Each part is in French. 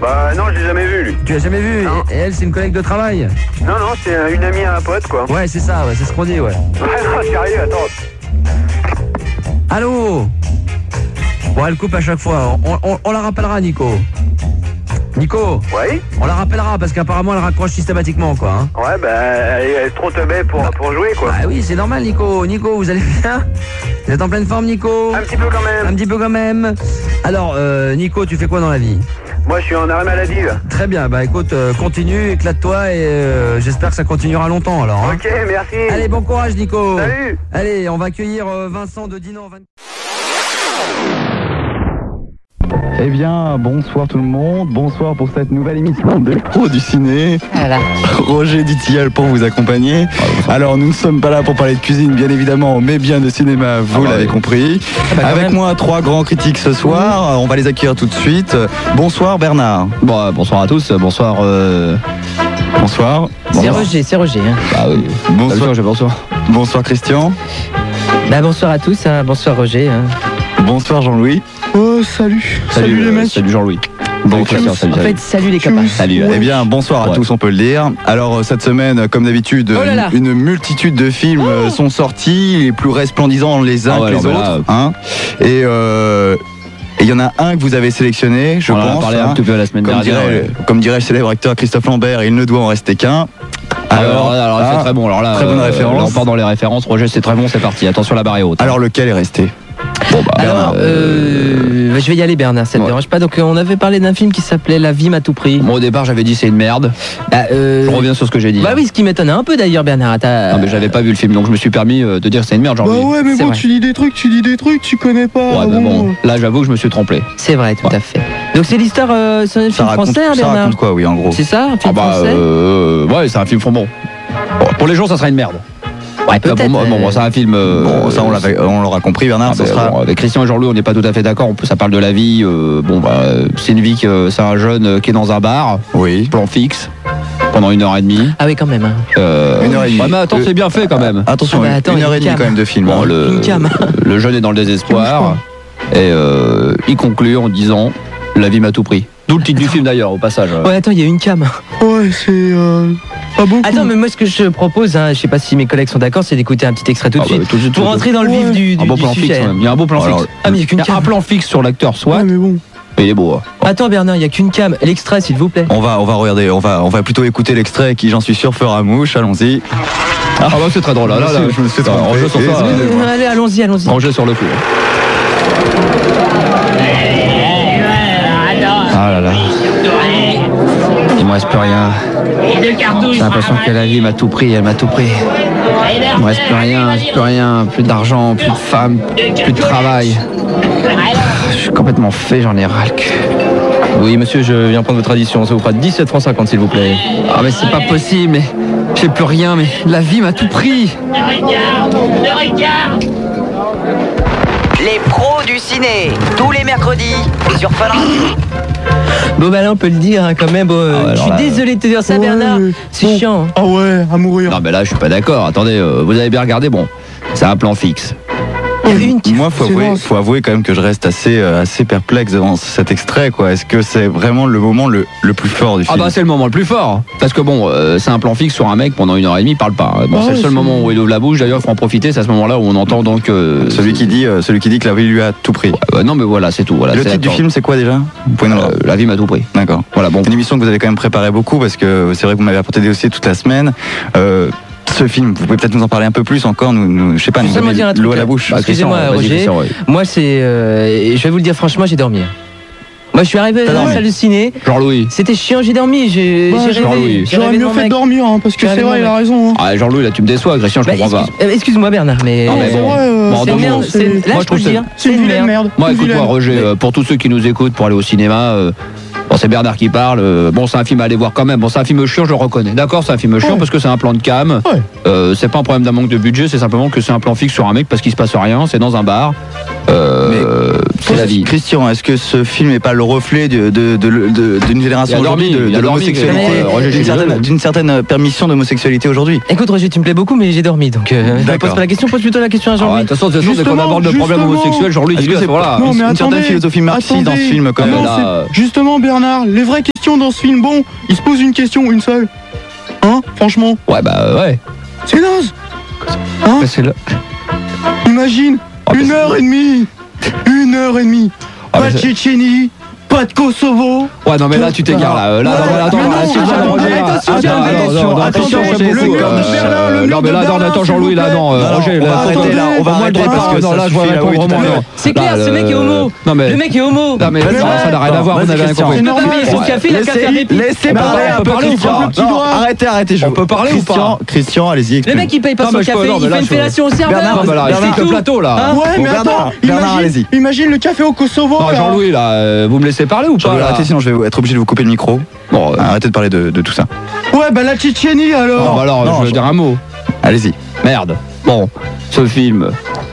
Bah non, je l'ai jamais vu lui. Tu l'as jamais vu? Et elle, c'est une collègue de travail? Non, non, c'est une amie à un pote quoi. Ouais, c'est ça, ouais, c'est ce qu'on dit, ouais. Ouais, non, sérieux, attends. Allô? Bon, elle coupe à chaque fois. On la rappellera, Nico. Nico? Ouais. On la rappellera parce qu'apparemment elle raccroche systématiquement, quoi. Hein. Ouais, bah elle est trop teubée pour jouer quoi. Ah oui, c'est normal, Nico. Nico, vous allez bien? Vous êtes en pleine forme, Nico? Un petit peu quand même. Un petit peu quand même. Alors, Nico, tu fais quoi dans la vie? Moi, je suis en arrêt maladie là. Très bien, bah écoute, continue, éclate-toi et j'espère que ça continuera longtemps alors. Hein. Ok, merci. Allez, bon courage, Nico. Salut. Allez, on va accueillir Vincent de Dinan. Eh bien, bonsoir tout le monde, bonsoir pour cette nouvelle émission des pros du ciné. Voilà. Roger Dutilleul pour vous accompagner. Alors, nous ne sommes pas là pour parler de cuisine, bien évidemment, mais bien de cinéma, vous l'avez compris. Avec moi, 3 grands critiques ce soir, on va les accueillir tout de suite. Bonsoir Bernard. Bon, bonsoir à tous, bonsoir. Bonsoir. C'est Roger. Hein. Bah oui. Bonsoir. Bonsoir Christian. Bah bonsoir à tous, hein. Bonsoir Roger. Hein. Bonsoir Jean-Louis. Oh, salut les mecs. Salut Jean-Louis. Bon, Salut les copains. Salut. Eh bien, bonsoir à tous, on peut le dire. Alors, cette semaine, comme d'habitude, une multitude de films sont sortis, les plus resplendissants les uns que les autres. Hein. Et il y en a un que vous avez sélectionné, je pense. On en a parlé un petit peu la semaine dernière. Comme dirait le célèbre acteur Christophe Lambert, il ne doit en rester qu'un. Alors c'est très bon. Alors là, très bonne référence. Là, on part dans les références. Roger, c'est très bon, c'est parti. Attention, la barre est haute. Alors, lequel est resté? Bon, bah, alors, je vais y aller Bernard, ça ne te dérange pas. Donc on avait parlé d'un film qui s'appelait La vie m'a tout pris. Moi au départ j'avais dit c'est une merde. Je reviens sur ce que j'ai dit. Bah oui, ce qui m'étonnait un peu d'ailleurs Bernard. Non mais j'avais pas vu le film donc je me suis permis de dire c'est une merde. Bah ouais mais bon tu dis des trucs, tu connais pas. Ouais mais bon, là j'avoue que je me suis trompé. C'est vrai, tout à fait. Donc c'est l'histoire, c'est un film français Bernard. Ça raconte quoi oui en gros? C'est ça, un film français ouais c'est un film bon. Pour les gens ça sera une merde. Ouais, peut-être. Bon, c'est un film. Bon, ça, on l'aura compris, Bernard. Ça sera... avec Christian et Jean-Louis, on n'est pas tout à fait d'accord. Ça parle de la vie. C'est une vie c'est un jeune qui est dans un bar. Oui. Plan fixe. Pendant 1h30. Ah oui, quand même. Hein. 1h30. Ouais, mais attends, c'est bien fait quand même. Attention, 1h30 quand même de film. Bon, le jeune est dans le désespoir. Et il conclut en disant la vie m'a tout pris. D'où le titre du film d'ailleurs, au passage. Ouais, attends, il y a une cam. Ouais, c'est pas beaucoup. Attends, mais moi ce que je propose, hein, je sais pas si mes collègues sont d'accord, c'est d'écouter un petit extrait tout de suite. Pour rentrer dans le vif du plan sujet. Fixe, il y a un beau plan fixe. Ah, mais il y a qu'une cam. Un plan fixe sur l'acteur, soit. Ouais, mais bon. Il est beau. Hein. Attends Bernard, il y a qu'une cam. L'extrait, s'il vous plaît. On va regarder, on va plutôt écouter l'extrait qui, j'en suis sûr, fera mouche. Allons-y. Ah bah c'est très drôle. Là, je me suis trompé. Allez, allons-y. Rangez sur le coup. Ah là là. Il me reste plus rien. J'ai l'impression que la vie m'a tout pris, elle m'a tout pris. Il me reste plus rien, plus d'argent, plus de femmes, plus de travail. Je suis complètement fait, j'en ai ras le cul. Oui monsieur, je viens prendre votre addition, ça vous fera 17 francs 50 s'il vous plaît. Ah mais c'est pas possible, mais j'ai plus rien, mais la vie m'a tout pris. Les pros du ciné, tous les mercredis sur Fun Radio. Bon bah là on peut le dire hein, quand même. Je suis désolé de te dire ça Bernard, c'est chiant. Ah ouais, à mourir. Non mais là je suis pas d'accord, attendez, vous avez bien regardé, bon, c'est un plan fixe. Moi, faut avouer quand même que je reste assez perplexe devant cet extrait, quoi. Est-ce que c'est vraiment le moment le plus fort du film? Ah bah c'est le moment le plus fort, parce que bon, c'est un plan fixe sur un mec pendant 1h30, il parle pas. Bon, c'est le seul moment où il ouvre la bouche. D'ailleurs, il faut en profiter. C'est à ce moment-là où on entend donc celui qui dit que la vie lui a tout pris. Non mais voilà, c'est tout. Voilà. Le titre du film, c'est quoi déjà? Vous pouvez La vie m'a tout pris. D'accord. Voilà. Bon, c'est une émission que vous avez quand même préparé beaucoup parce que c'est vrai que vous m'avez apporté des dossiers toute la semaine. Ce film, vous pouvez peut-être nous en parler un peu plus encore, je sais pas, nous donner l'eau à la bouche. Excusez-moi Roger, moi c'est, je vais vous le dire franchement, j'ai dormi. Moi je suis arrivé dans la salle de ciné. Jean-Louis. C'était chiant, j'ai dormi, j'ai rêvé. J'aurais mieux fait de dormir, hein, parce que c'est vrai, il a raison. Hein. Ah Jean-Louis, là tu me déçois, Christian, je comprends pas. Excuse-moi Bernard, mais. Non, mais bon, c'est une merde. Là je peux le dire, c'est une vilaine merde. Moi écoute-moi Roger, pour tous ceux qui nous écoutent pour aller au cinéma. Bon, c'est Bernard qui parle. Bon, c'est un film à aller voir quand même. Bon, c'est un film chiant, je le reconnais. D'accord, c'est un film chiant parce que c'est un plan de cam. C'est pas un problème d'un manque de budget, c'est simplement que c'est un plan fixe sur un mec parce qu'il se passe rien. C'est dans un bar. c'est la vie. Christian, est-ce que ce film n'est pas le reflet d'une génération aujourd'hui de l'homosexualité, d'une certaine permission d'homosexualité aujourd'hui? Écoute Roger, tu me plais beaucoup mais j'ai dormi donc pose pas la question, pose plutôt la question à Jean-Louis. De toute façon, dès qu'on aborde le problème homosexuel, Jean-Louis dit que voilà, une certaine philosophie marxiste dans ce film quand même. Justement Bernard, les vraies questions dans ce film, bon, il se pose une question, une seule. Hein, franchement. Ouais bah ouais. C'est naze. Hein, imagine, 1h30. 1h30. Pas de Tchétchénie, pas de Kosovo. Ouais non mais là tu t'égares là. Attends Jean-Louis là non Roger on va arrêter là, on va arrêter parce que là je vois répondre. C'est clair, ce mec est homo. Le mec est homo. Non mais ça n'a rien à voir, vous n'avez rien compris. Son café, il a qu'à faire répit. Laissez parler un peu Christian. Arrêtez, on peut parler ou pas? Christian, allez-y. Le mec il paye pas son café, il fait une fellation au serveur. C'est le plateau là. Ouais mais attends, imagine le café au Kosovo. Jean-Louis là, vous me laissez parler ou pas? Arrêtez sinon je vais être obligé de vous couper le micro. Bon, arrêtez de parler de tout ça. Ouais bah la Tchétchénie alors. Alors je veux dire un mot. Allez-y. Merde. Bon, ce film.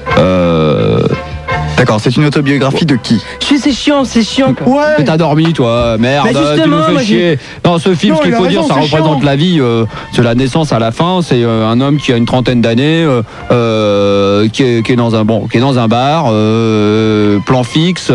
D'accord, c'est une autobiographie de qui? C'est chiant quoi. Ouais. Mais t'as dormi toi, merde, tu nous fais chier. Non, ce film, ce qu'il faut dire, ça représente la vie, c'est la naissance à la fin, c'est un homme qui a une trentaine d'années, qui est dans un bar, plan fixe.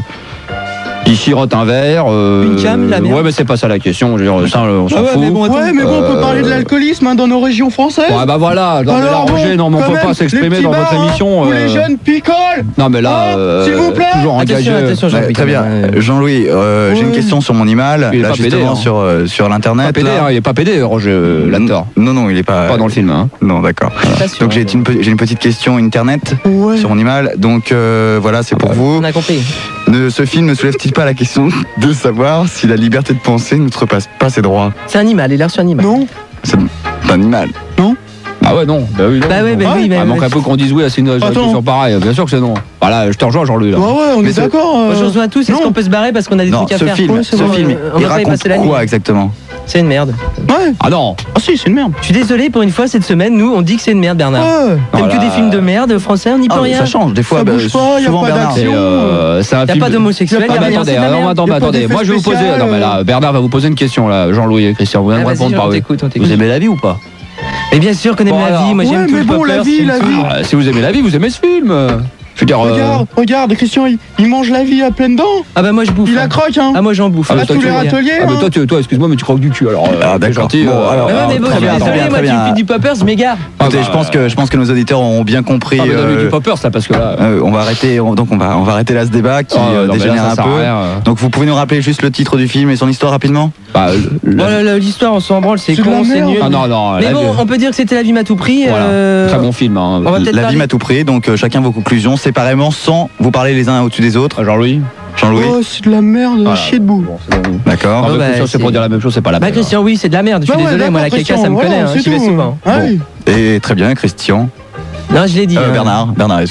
Il sirote un verre. Une cam, la merde. Ouais, mais c'est pas ça la question. Je veux dire, ça, on s'en fout. Mais bon, on peut parler de l'alcoolisme dans nos régions françaises. Ouais, bah voilà. Non, mais là, Roger, non, mais on peut pas s'exprimer dans votre émission. Où les jeunes picolent. Non, mais là, s'il vous plaît. Toujours engagé. Attention, Jean-Louis. Très bien. Jean-Louis, j'ai une question sur mon email. Là, justement, sur l'internet. Il est pas pédé, Roger, l'acteur. Non, il est pas. Pas dans le film. Non, d'accord. Donc j'ai une petite question internet sur mon email. Donc voilà, c'est pour vous. On a compris. Ce film ne soulève-t-il pas la question de savoir si la liberté de penser ne outrepasse pas ses droits? C'est un animal, il a reçu un animal. Non. C'est un animal. Non. Ah ouais, non. Bah oui, non. Bah ouais, Il manque un peu qu'on dise oui à une question pareille. Bien sûr que c'est non. Voilà, je te rejoins, Jean-Louis. Ouais, on est d'accord. Moi, je rejoins tous. Est-ce qu'on peut se barrer parce qu'on a des trucs à faire? Ce film, il raconte quoi exactement? C'est une merde. Ouais. Ah non. Ah si, c'est une merde. Je suis désolé, pour une fois cette semaine, nous on dit que c'est une merde, Bernard. T'aimes que des films de merde français, on n'y peut rien. Ça change, des fois, ça bouge pas, y a pas d'action. C'est un film. Y a pas d'homosexuel, y a rien. Attendez, moi je vais vous poser. Non mais là, Bernard va vous poser une question là, Jean-Louis et Christian, vous allez me répondre par eux. Vous aimez la vie ou pas? Mais bien sûr qu'on aime la vie, moi j'aime tout le pop. La vie. Si vous aimez la vie, vous aimez ce film. Je veux dire, regarde, Christian, il mange la vie à pleines dents. Ah bah moi je bouffe. Il la croque, hein. Ah moi j'en bouffe. À tous les râteliers. Ah bah toi, excuse-moi, mais tu croques du cul alors. Ah d'accord. Gentil. Mais bon, je suis désolé, moi tu me fais du poppers, je m'égare. Écoutez, je pense que nos auditeurs ont bien compris. Du poppers là, parce que là. On va arrêter, donc on va arrêter là ce débat qui dégénère un peu. Donc vous pouvez nous rappeler juste le titre du film et son histoire rapidement? L'histoire on s'en branle, c'est con, c'est nul. Ah non. Mais bon, on peut dire que c'était La vie m'a tout pris. Très bon film. La vie m'a tout pris, donc chacun vos conclusions séparément sans vous parler les uns au-dessus des autres. Jean-Louis. Oh, c'est de la merde, chier debout. D'accord. C'est pour dire la même chose, c'est pas la peine. Bah Christian, oui, c'est de la merde. Je suis désolé, moi la caca ça me connaît, j'y vais souvent. Et très bien, Christian. Non, je l'ai dit. Bernard,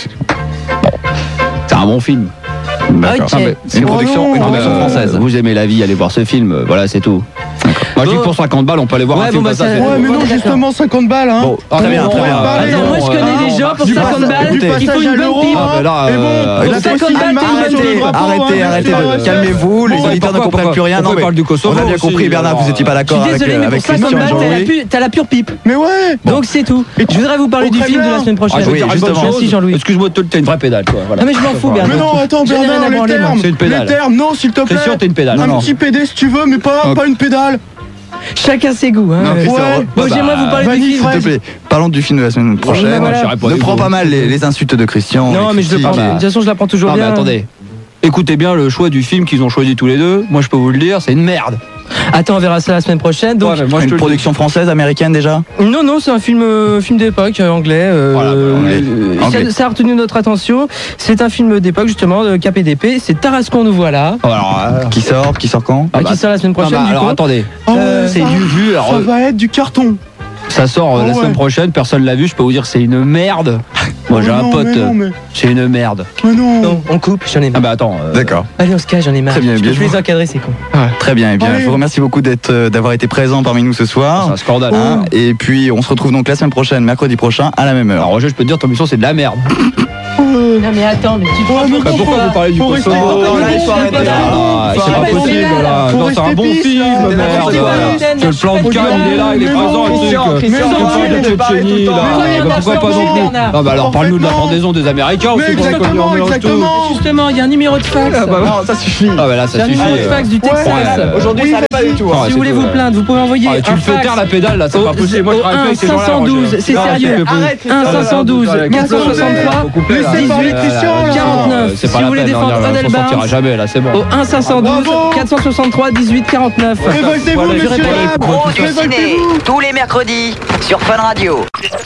c'est un bon film. C'est une production française. Vous aimez la vie, allez voir ce film, voilà, c'est tout. Moi je dis que pour 50 balles on peut aller voir un film comme ça. Ouais mais non justement 50 balles hein. Très bien. Attends, moi je connais des gens pour 50 balles qui font une bonne pipe. Arrêtez, calmez-vous, les auditeurs ne comprennent plus rien. On parle du Kosovo. On a bien compris, Bernard, vous n'étiez pas d'accord avec Christian. Désolé, mais pour 50 balles t'as la pure pipe. Mais ouais. Donc c'est tout. Je voudrais vous parler du film de la semaine prochaine. Merci Jean-Louis. Excuse-moi, t'as une vraie pédale toi. Non mais je m'en fous Bernard. Mais non, attends Bernard, les termes, non s'il te plaît. Christian, t'es une pédale. Un petit PD si tu veux, mais pas une pédale. Chacun ses goûts. Bon, j'aimerais vous parler du film. S'il te plaît, parlons du film de la semaine prochaine. Ne prends pas mal les insultes de Christian. Non, mais je le prends. De toute façon, je la prends toujours bien. Mais attendez. Écoutez bien le choix du film qu'ils ont choisi tous les deux. Moi, je peux vous le dire, c'est une merde. Attends, on verra ça la semaine prochaine. Donc, une production française, américaine déjà? Non, c'est un film d'époque, anglais. Ça a retenu notre attention. C'est un film d'époque, justement, de KPDP. C'est Tarascon, nous voilà. Qui sort quand? Qui sort la semaine prochaine. Alors attendez, c'est du vu. Ça va être du carton. Ça sort la semaine prochaine, personne l'a vu, je peux vous dire c'est une merde. Moi j'ai un pote, c'est une merde. Mais non, on coupe, j'en ai marre. Ah bah attends. D'accord. Allez, on se cache, j'en ai marre. Très bien, je peux les encadrer, c'est con. Très bien, je vous remercie beaucoup d'avoir été présent parmi nous ce soir. C'est un scandale. Et puis on se retrouve donc la semaine prochaine, mercredi prochain, à la même heure. Alors Roger, je peux te dire, ton mission c'est de la merde. non mais attends, mais tu pourquoi vous parlez du Kosovo? C'est pas possible là. Non, c'est un bon film, merde. Que le plan de Cannes, il est là, il est présent, le truc. De Tchétchénie, là. Pourquoi pas non plus? Non, bah alors parle-nous de la pendaison des Américains aussi. Justement, il y a un numéro de fax. Non, ça suffit. Ah bah là, ça suffit. Un numéro de fax du Texas. Aujourd'hui, ça allait pas du tout. Si vous voulez vous plaindre, vous pouvez envoyer un fax. Tu me fais taire la pédale là, c'est pas possible. Moi, je travaille avec ces gens-là. 512, c'est sérieux. 1-512, 463, 18, 49. C'est pas la peine, on s'en sortira jamais là, c'est bon. Au 1-512, 463, 18, 49. Révoltez-vous, monsieur Rapp. Pro du ciné, tous les mercredis sur Fun Radio.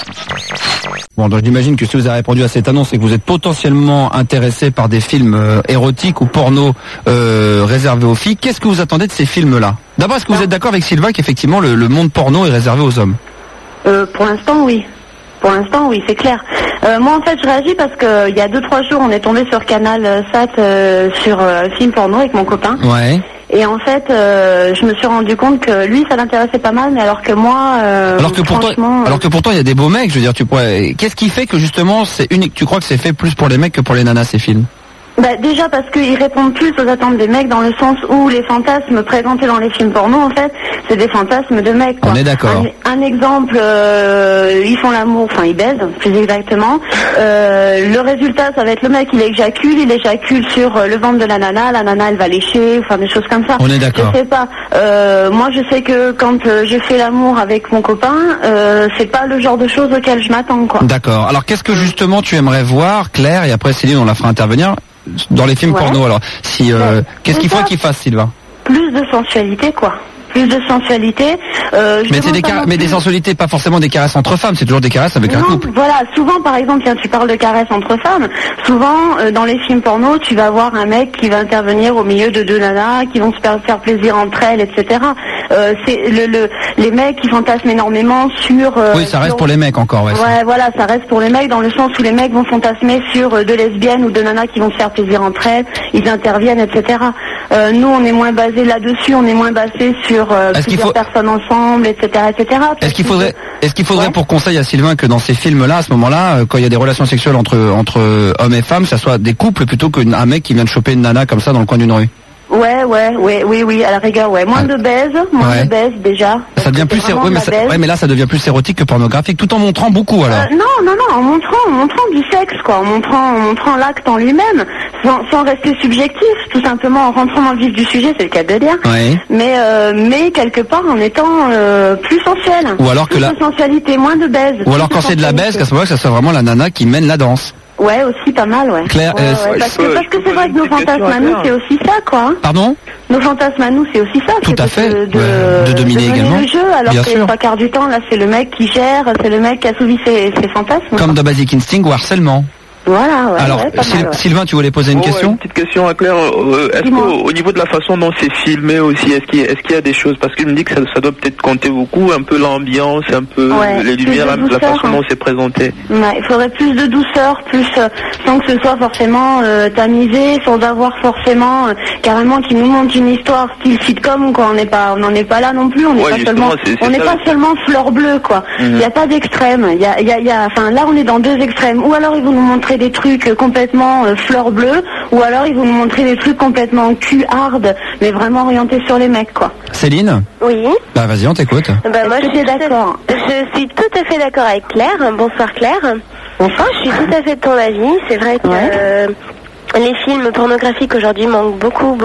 Bon, donc j'imagine que si vous avez répondu à cette annonce et que vous êtes potentiellement intéressé par des films érotiques ou porno réservés aux filles, qu'est-ce que vous attendez de ces films-là? D'abord, est-ce que vous êtes d'accord avec Sylvain qu'effectivement le monde porno est réservé aux hommes? Pour l'instant, oui. Pour l'instant, oui, c'est clair. Moi, en fait, je réagis parce que il y a 2-3 jours, on est tombé sur Canal Sat sur film porno avec mon copain. Ouais. Et en fait, je me suis rendu compte que lui, ça l'intéressait pas mal, mais alors que moi, alors que pourtant, il y a des beaux mecs. Je veux dire, tu pourrais. Qu'est-ce qui fait que justement, c'est unique? Tu crois que c'est fait plus pour les mecs que pour les nanas ces films? Bah déjà parce qu'ils répondent plus aux attentes des mecs dans le sens où les fantasmes présentés dans les films porno en fait c'est des fantasmes de mecs quoi. On est d'accord. Un exemple, ils font l'amour, enfin ils baisent plus exactement. Le résultat ça va être le mec il éjacule sur le ventre de la nana elle va lécher, enfin des choses comme ça. On est d'accord. Je sais pas. Moi je sais que quand je fais l'amour avec mon copain, c'est pas le genre de choses auxquelles je m'attends quoi. D'accord. Alors qu'est-ce que justement tu aimerais voir, Claire, et après Céline on la fera intervenir dans les films porno. Alors si qu'est-ce qu'il faut qu'il fasse, Sylvain? Plus de sensualité quoi. Plus de sensualité. Mais des sensualités, pas forcément des caresses entre femmes, c'est toujours des caresses avec un couple. Voilà, souvent par exemple, tiens, tu parles de caresses entre femmes, souvent dans les films porno, tu vas voir un mec qui va intervenir au milieu de deux nanas qui vont se faire plaisir entre elles, etc. C'est les mecs qui fantasment énormément sur... oui, ça reste pour les mecs encore, ouais. Ouais, voilà, ça reste pour les mecs dans le sens où les mecs vont fantasmer sur deux lesbiennes ou deux nanas qui vont se faire plaisir entre elles, ils interviennent, etc. Nous, on est moins basé là-dessus, on est moins basé sur plusieurs personnes ensemble, etc., etc. Est-ce qu'il faudrait pour conseil à Sylvain que dans ces films-là, à ce moment-là, quand il y a des relations sexuelles entre hommes et femmes, ça soit des couples plutôt qu'un mec qui vient de choper une nana comme ça dans le coin d'une rue? Oui, à la rigueur, ouais. Moins de baise déjà. Ça devient plus mais là ça devient plus érotique que pornographique, tout en montrant beaucoup alors. Non, en montrant du sexe quoi, en montrant l'acte en lui-même, sans rester subjectif, tout simplement en rentrant dans le vif du sujet, c'est le cas de dire. Ouais. Mais quelque part en étant plus sensuel. Ou alors plus de sensualité, moins de baise. Ou alors quand c'est de la baise, qu'à ce moment-là, que ça soit vraiment la nana qui mène la danse. Ouais, aussi pas mal, ouais. Claire, parce que c'est vrai que nos fantasmes à nous, c'est aussi ça, quoi. Pardon? Nos fantasmes à nous, c'est aussi ça. Tout à fait. De dominer également. Le jeu, alors que les trois quarts du temps, là, c'est le mec qui gère, c'est le mec qui assouvit ses fantasmes. Comme dans Basic Instinct ou Harcèlement. Voilà, ouais. Alors, Sylvain, tu voulais poser une question? Une petite question à Claire. Est-ce qu'au niveau de la façon dont c'est filmé aussi, est-ce qu'il y a des choses, parce qu'il me dit que ça doit peut-être compter beaucoup, un peu l'ambiance, un peu les lumières, la façon dont c'est présenté. Ouais, il faudrait plus de douceur, plus sans que ce soit forcément tamisé, sans avoir forcément carrément qui nous montre une histoire style sitcom quoi. On n'en est pas là non plus. On n'est pas seulement fleur bleue quoi. Il n'y a pas d'extrême. Enfin là on est dans deux extrêmes. Ou alors ils vont nous montrer des trucs complètement fleur bleue, ou alors ils vont nous montrer des trucs complètement cul hard, mais vraiment orientés sur les mecs quoi. Céline? Oui. Bah vas-y, on t'écoute. Moi je suis d'accord. Je suis tout à fait d'accord avec Claire. Bonsoir Claire. Bonsoir. Je suis tout à fait de ton avis. C'est vrai que les films pornographiques aujourd'hui manquent beaucoup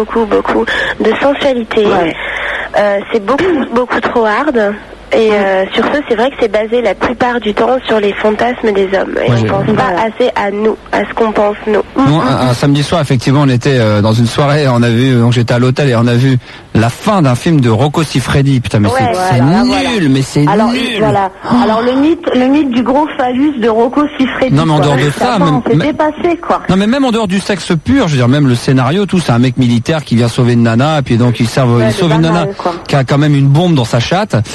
de sensualité. Ouais. C'est beaucoup trop hard. Et sur ce, c'est vrai que c'est basé la plupart du temps sur les fantasmes des hommes. Et on pense pas assez à nous, à ce qu'on pense nous. Non, un samedi soir, effectivement, on était dans une soirée, on a vu, donc j'étais à l'hôtel et on a vu la fin d'un film de Rocco Siffredi. Putain, mais c'est nul, mais c'est nul. Voilà. Alors le mythe du gros phallus de Rocco Siffredi. Non, mais en dehors de ça, c'est dépassé quoi. Non, mais même en dehors du sexe pur, je veux dire, même le scénario, tout, c'est un mec militaire qui vient sauver une nana, et puis donc il sauve une nana qui a quand même une bombe dans sa chatte.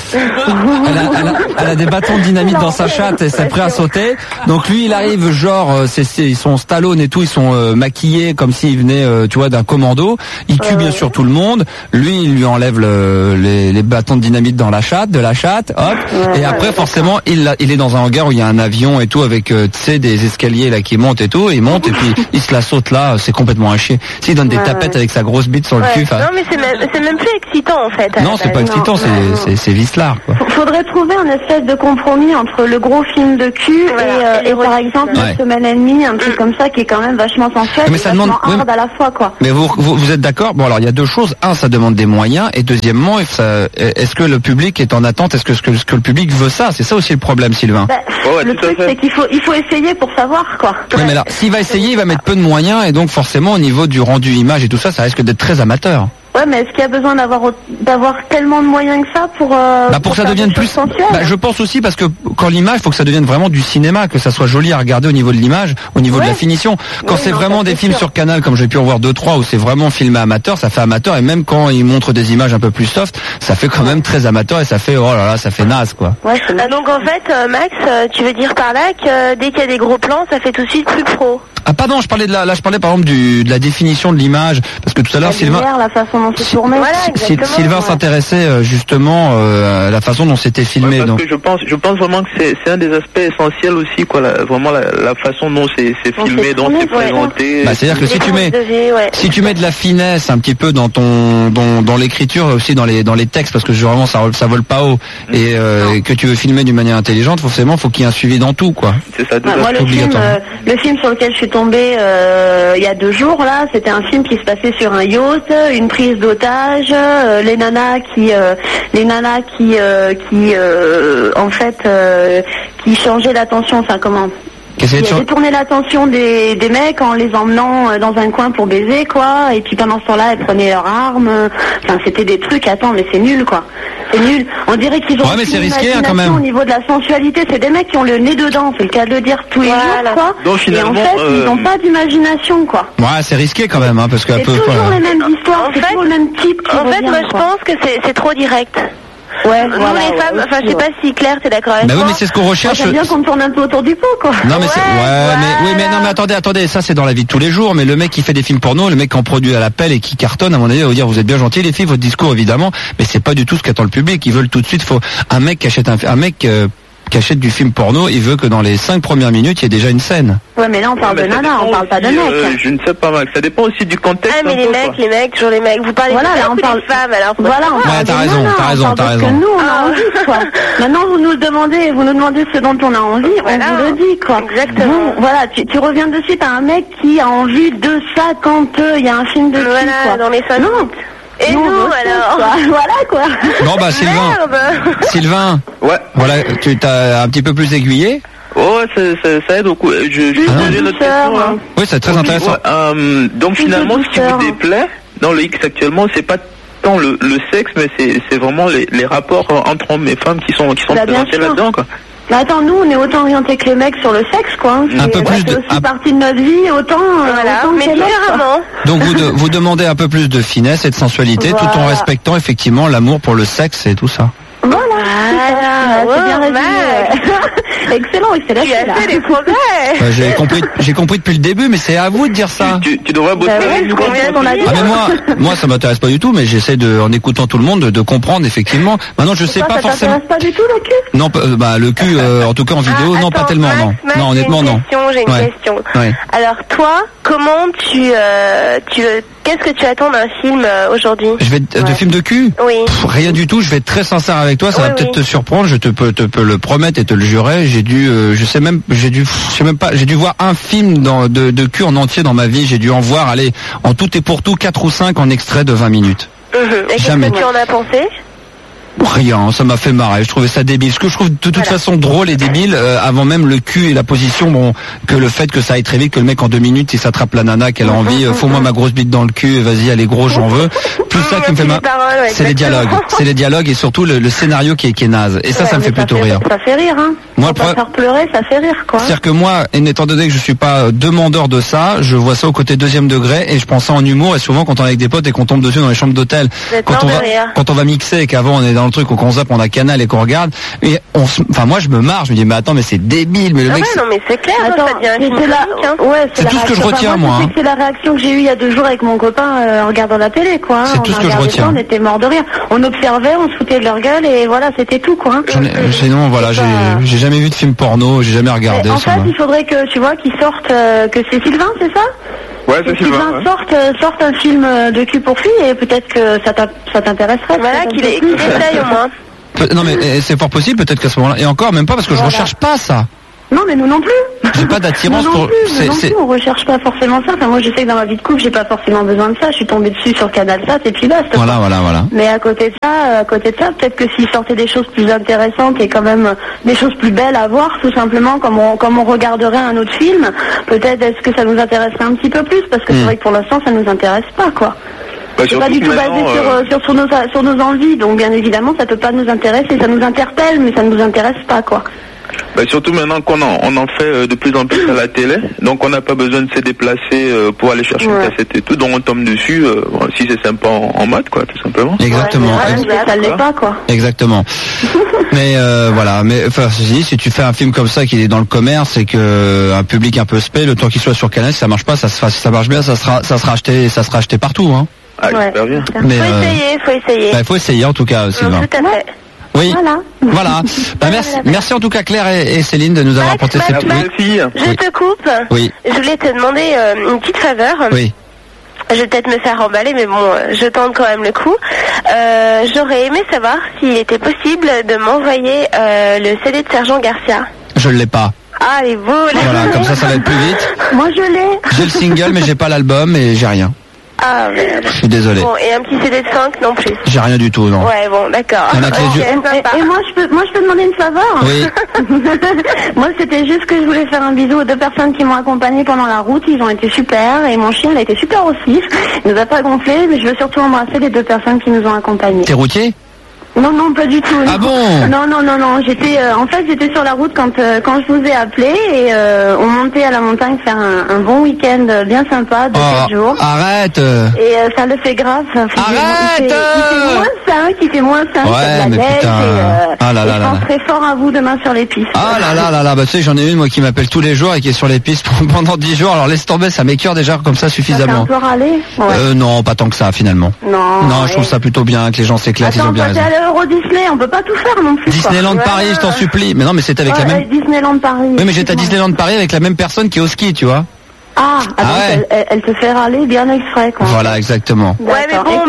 Elle a des bâtons de dynamite dans sa chatte et c'est prêt à sauter. Donc lui, il arrive genre, ils sont Stallone et tout, ils sont maquillés comme s'ils venaient, tu vois, d'un commando. Il tue bien sûr tout le monde. Lui, il lui enlève les bâtons de dynamite dans de la chatte, hop. Et après, forcément, il est dans un hangar où il y a un avion et tout avec, tu sais, des escaliers là qui montent et tout. Et il monte et puis il se la saute là. C'est complètement à chier. S'il donne des tapettes avec sa grosse bite sur le cul. Non, mais c'est même plus excitant en fait. Non, c'est pas excitant, c'est vicelard. Faudrait trouver un espèce de compromis entre le gros film de cul et par exemple Une semaine et demie, un truc comme ça qui est quand même vachement sensuel et vachement hard à la fois, quoi. Mais vous êtes d'accord? Bon, alors il y a deux choses. Un, ça demande des moyens, et deuxièmement, est-ce que le public est en attente? Est-ce que le public veut ça? C'est ça aussi le problème, Sylvain. Le truc, c'est qu'il faut essayer pour savoir, quoi. Oui, mais là, s'il va essayer, il va mettre peu de moyens, et donc forcément au niveau du rendu image et tout ça, ça risque d'être très amateur. Ouais, mais est-ce qu'il y a besoin d'avoir tellement de moyens que ça pour que ça devienne plus sensuel? Je pense aussi, parce que quand l'image, faut que ça devienne vraiment du cinéma, que ça soit joli à regarder au niveau de l'image, au niveau de la finition. Quand c'est vraiment des films sur Canal, comme j'ai pu en voir 2-3, où c'est vraiment filmé amateur, ça fait amateur, et même quand ils montrent des images un peu plus soft, ça fait quand même très amateur, et ça fait, oh là là, ça fait naze, quoi. Ouais, donc en fait, Max, tu veux dire par là que dès qu'il y a des gros plans, ça fait tout de suite plus pro? Ah pardon, je parlais par exemple de la définition de l'image, parce que tout à l'heure la façon dont c'est tourné. Sylvain s'intéressait justement à la façon dont c'était filmé. Parce que je pense vraiment que c'est un des aspects essentiels aussi, quoi. Vraiment la façon dont c'est filmé, dont c'est présenté. C'est-à-dire que si tu mets de la finesse un petit peu dans dans l'écriture, aussi dans les textes, parce que vraiment ça vole pas haut, et que tu veux filmer d'une manière intelligente, forcément faut qu'il y ait un suivi dans tout, quoi. C'est ça. Moi, le film sur lequel je suis tombée il y a 2 jours là, c'était un film qui se passait sur un yacht, une prise d'otage, les nanas qui en fait qui changeaient l'attention, enfin comment, qui détournaient l'attention des mecs en les emmenant dans un coin pour baiser, quoi, et puis pendant ce temps-là elles prenaient leurs armes, enfin c'était des trucs, attends, mais c'est nul, quoi. C'est nul. On dirait qu'ils ont mais c'est risqué, quand même. Au niveau de la sensualité, c'est des mecs qui ont le nez dedans, c'est le cas de le dire, tous les jours, quoi. Donc, et en fait, ils n'ont pas d'imagination, quoi. Ouais, c'est risqué quand même, parce que c'est toujours les mêmes histoires, c'est toujours le même type. En fait, moi je pense que c'est trop direct. Ouais, nous les femmes, enfin je sais pas si Claire t'es d'accord avec moi. Oui, mais c'est ce qu'on recherche. J'aime bien qu'on tourne un peu autour du pot, quoi. Non mais mais attendez, ça c'est dans la vie de tous les jours, mais le mec qui fait des films porno, le mec qui en produit à l'appel et qui cartonne, à mon avis, va vous dire vous êtes bien gentils les filles, votre discours évidemment, mais c'est pas du tout ce qu'attend le public. Ils veulent tout de suite, un mec qui achète qui achète du film porno, il veut que dans les 5 premières minutes, il y ait déjà une scène. Ouais, mais là, on parle de nana, on parle pas de mec. Je ne sais pas, Max. Ça dépend aussi du contexte. Ah, mais les mecs, toujours les mecs. Vous parlez on parle des femmes, alors. Voilà, on parle t'as raison. Parce que nous, on a envie, quoi. Maintenant, vous nous demandez ce dont on a envie, on vous le dit, quoi. Exactement. Bon, voilà, tu reviens dessus, t'as un mec qui a envie de ça quand il y a un film de voilà, quoi. dans les 5 minutes. Et nous, alors voilà, quoi. Bon, Sylvain. Ouais. Voilà, tu t'as un petit peu plus aiguillé. Oh, ça aide beaucoup. J'ai notre question, hein. Oui, c'est très intéressant. Donc finalement, ce qui vous déplaît dans le X actuellement, c'est pas tant le sexe, mais c'est vraiment les rapports entre hommes et femmes qui sont présentés là-dedans, quoi. Bah attends, nous on est autant orientés que les mecs sur le sexe, quoi. Un peu plus c'est aussi partie de notre vie, autant mais différemment. Donc vous demandez un peu plus de finesse et de sensualité, tout en respectant effectivement l'amour pour le sexe et tout ça. Voilà, c'est bien résumé. Excellent. Tu as fait des progrès. J'ai compris depuis le début, mais c'est à vous de dire ça. Tu devrais bosser. Mais moi ça m'intéresse pas du tout, mais j'essaie en écoutant tout le monde de comprendre effectivement. Maintenant je sais pas forcément. Ça t'intéresse pas du tout le cul? Non, le cul en tout cas en vidéo, non, pas tellement, Max, non, honnêtement non. J'ai une question. Ouais. Alors toi, comment qu'est-ce que tu attends d'un film aujourd'hui? De film de cul? Oui. Rien du tout. Je vais être très sincère avec toi. Ça va peut-être te surprendre. Je te peux le promettre et te le jurer. J'ai dû voir un film de cul en entier dans ma vie. J'ai dû en voir, en tout et pour tout, 4 ou 5 en extrait de 20 minutes. Et qu'est-ce que tu en as pensé? Rien, ça m'a fait marrer, je trouvais ça débile. Ce que je trouve de toute façon drôle et débile, avant même le cul et la position, que le fait que ça aille très vite, que le mec en 2 minutes il s'attrape la nana qu'elle a envie, fous-moi ma grosse bite dans le cul, vas-y, elle est grosse, j'en veux. Tout ça qui me fait marrer, c'est les dialogues. C'est les dialogues et surtout le scénario qui est naze. Et ça me fait plutôt rire. Ça fait rire, hein. Moi, pas faire pleurer, ça fait rire, quoi. C'est-à-dire que moi, étant donné que je suis pas demandeur de ça, je vois ça au côté 2e degré et je prends ça en humour, et souvent quand on est avec des potes et qu'on tombe dessus dans les chambres d'hôtel, quand on va mixer et qu'avant on est dans le truc où qu'on zappe, on a Canal et qu'on regarde. Et moi je me marre, je me dis mais attends mais c'est débile, mais le mec. Non mais c'est clair, attends, ça devient c'est tout ce que je retiens moi. C'est la réaction que j'ai eue il y a 2 jours avec mon copain en regardant la télé quoi. C'est tout ce que je retiens. On était morts de rire. On observait, on se foutait de leur gueule et voilà, c'était tout quoi. Sinon voilà, j'ai jamais vu de film porno, j'ai jamais regardé. En fait, il faudrait que tu vois qu'ils sortent, que c'est Sylvain, c'est ça? Ouais, c'est Sylvain. Sorte un film de cul pour filles et peut-être que ça t'intéresserait. Voilà, qu'il essaye au moins. Non mais c'est fort possible, peut-être qu'à ce moment-là. Et encore, même pas parce que je recherche pas ça. Non mais nous non plus. J'ai pas d'attirance pour. On recherche pas forcément ça. Enfin moi je sais que dans ma vie de couple j'ai pas forcément besoin de ça. Je suis tombée dessus sur CanalSat et puis basta. Voilà. Mais à côté de ça, peut-être que s'il sortait des choses plus intéressantes et quand même des choses plus belles à voir, tout simplement comme on regarderait un autre film, peut-être est-ce que ça nous intéresserait un petit peu plus parce que c'est vrai que pour l'instant ça nous intéresse pas quoi. C'est pas du tout basé sur nos envies, donc bien évidemment ça peut pas nous intéresser, ça nous interpelle mais ça ne nous intéresse pas quoi. Surtout maintenant qu'on en fait de plus en plus à la télé, donc on n'a pas besoin de se déplacer pour aller chercher une cassette et tout, donc on tombe dessus si c'est sympa en mode quoi, tout simplement. Exactement. Ça l'est pas quoi. Exactement. Mais voilà, mais enfin si tu fais un film comme ça qui est dans le commerce et que un public un peu spé, le temps qu'il soit sur Canal, si ça marche pas, si ça marche bien, ça sera acheté partout hein. Ah, j'espère bien. Mais faut essayer. Faut essayer en tout cas, Sylvain. Tout à fait. Oui. Voilà. Merci en tout cas Claire et Céline de nous avoir apporté ces petites filles. Je te coupe. Oui. Je voulais te demander une petite faveur. Oui. Je vais peut-être me faire emballer, mais bon, je tente quand même le coup. J'aurais aimé savoir s'il était possible de m'envoyer le CD de Sergent Garcia. Je l'ai pas. Ah, les beaux. Voilà, comme ça va être plus vite. Moi je l'ai. J'ai le single, mais j'ai pas l'album et j'ai rien. Ah merde. Je suis désolé. Bon, et un petit CD de funk non plus. J'ai rien du tout, non. Ouais, bon, d'accord. Il y en a que les yeux. Et moi je peux demander une faveur. Oui. Moi c'était juste que je voulais faire un bisou aux 2 personnes qui m'ont accompagné pendant la route, ils ont été super et mon chien il a été super aussi. Il nous a pas gonflé, mais je veux surtout embrasser les 2 personnes qui nous ont accompagnés. T'es routier? Non, pas du tout. Ah bon? Non. J'étais sur la route quand je vous ai appelé et on montait à la montagne faire un bon week-end bien sympa de 4 jours. Arrête. Et ça le fait grave. Arrête. Il fait moins 5, ouais, mais putain. Je pense très fort à vous demain sur les pistes. Ah là, bah tu sais, j'en ai une moi qui m'appelle tous les jours et qui est sur les pistes pendant 10 jours. Alors laisse tomber, ça m'écœure déjà comme ça suffisamment. Ça fait un peu râler. Ouais. Non, pas tant que ça finalement. Non, je trouve ça plutôt bien que les gens s'éclatent, ils ont bien raison. Euro Disney, on peut pas tout faire non plus. Disneyland Paris, je t'en supplie. Mais non, mais c'est avec la même. Disneyland Paris. Oui, mais j'étais à Disneyland Paris avec la même personne qui est au ski, tu vois. Ouais. Elle te fait râler bien exprès, quoi. Voilà, exactement. Ouais, mais bon,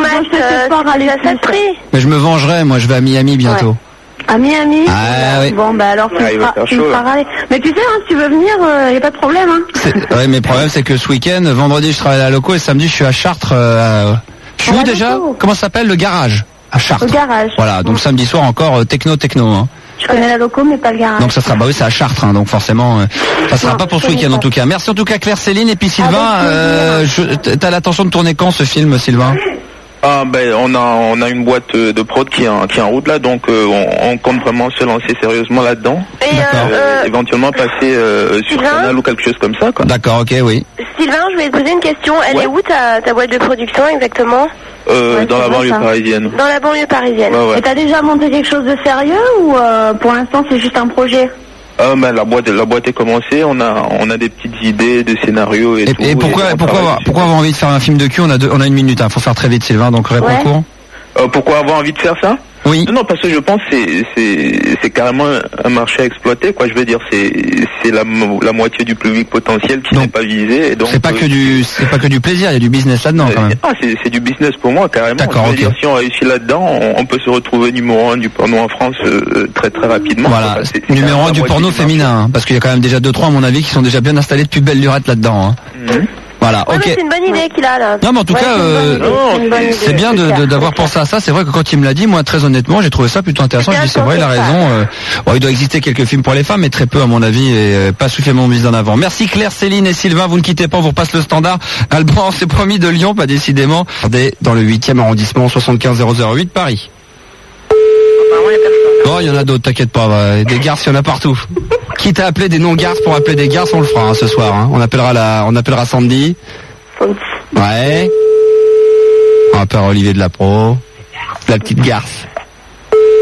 mais je me vengerai, moi, je vais à Miami bientôt. Ouais. À Miami? Ah oui. Bon, bah alors tu me feras râler. Mais tu sais, si tu veux venir, y a pas de problème, hein. Ouais, mais le problème, c'est que ce week-end, vendredi, je travaille à la loco et samedi, je suis à Chartres. Je suis où déjà? Comment ça s'appelle? Le garage. À Chartres. Le garage. Voilà, donc samedi soir encore techno. Hein. Je connais la loco, mais pas le garage. Donc ça sera, c'est à Chartres, hein, donc forcément, ça sera pas pour ce week-end en tout cas. Merci en tout cas Claire, Céline et puis Sylvain. T'as l'intention de tourner quand ce film, Sylvain? On a une boîte de prod qui est en route là, donc on compte vraiment se lancer sérieusement là-dedans. Et éventuellement passer sur Canal ou quelque chose comme ça, quoi. D'accord, ok, oui. Sylvain, je voulais te poser une question. Elle est où ta boîte de production exactement? Dans la banlieue parisienne. Dans la banlieue parisienne. Ouais. Et t'as déjà monté quelque chose de sérieux ou pour l'instant c'est juste un projet? La boîte est commencée, on a des petites idées de scénarios et tout. Et pourquoi avoir envie de faire un film de cul? On a une minute, faut faire très vite, Sylvain, donc réponds court. Pourquoi avoir envie de faire ça? Oui. Non, parce que je pense que c'est carrément un marché à exploiter, quoi. Je veux dire, c'est la moitié du public potentiel qui n'est pas visé. Et donc c'est pas que du plaisir, il y a du business là-dedans quand même. C'est du business pour moi carrément. D'accord, ok. Dire, si on réussit là-dedans, on peut se retrouver numéro 1 du porno en France très très rapidement. Voilà, c'est numéro 1 du porno féminin, hein, parce qu'il y a quand même déjà 2-3 à mon avis qui sont déjà bien installés depuis belle lurette là-dedans. Hein. Voilà, ouais, ok. C'est une bonne idée qu'il a là. Non, mais en tout cas, c'est bien d'avoir pensé à ça. C'est vrai que quand il me l'a dit, moi, très honnêtement, j'ai trouvé ça plutôt intéressant. Je dis, c'est vrai, il a raison. Il doit exister quelques films pour les femmes, mais très peu, à mon avis, et pas suffisamment mis en avant. Merci Claire, Céline et Sylvain. Vous ne quittez pas, on vous repasse le standard. Alban, c'est promis de Lyon, pas décidément. Dans le 8e arrondissement, 75 008, Paris. Oh, il y en a d'autres, t'inquiète pas. Des garces, il y en a partout. Quitte à appeler des non-garces pour appeler des garces, on le fera ce soir. Hein. On appellera Sandy. Ouais. On appellera Olivier de la Pro. La petite garce.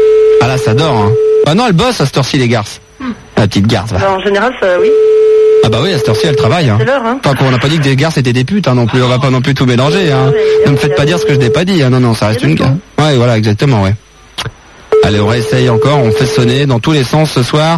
Ah là, ça dort, hein. Ah non, elle bosse à cette heure-ci, les garces. La petite garce, va. En général, ça, oui. Ah bah oui, à cette heure-ci, elle travaille, hein. C'est l'heure, hein. Tant qu'on n'a pas dit que des garces étaient des putes, hein, non plus. On va pas non plus tout mélanger, hein. Ne me faites pas dire ce que je n'ai pas dit, hein. Non, ça reste une garce. Ouais, voilà, exactement, ouais. Allez, on réessaye encore, on fait sonner dans tous les sens ce soir.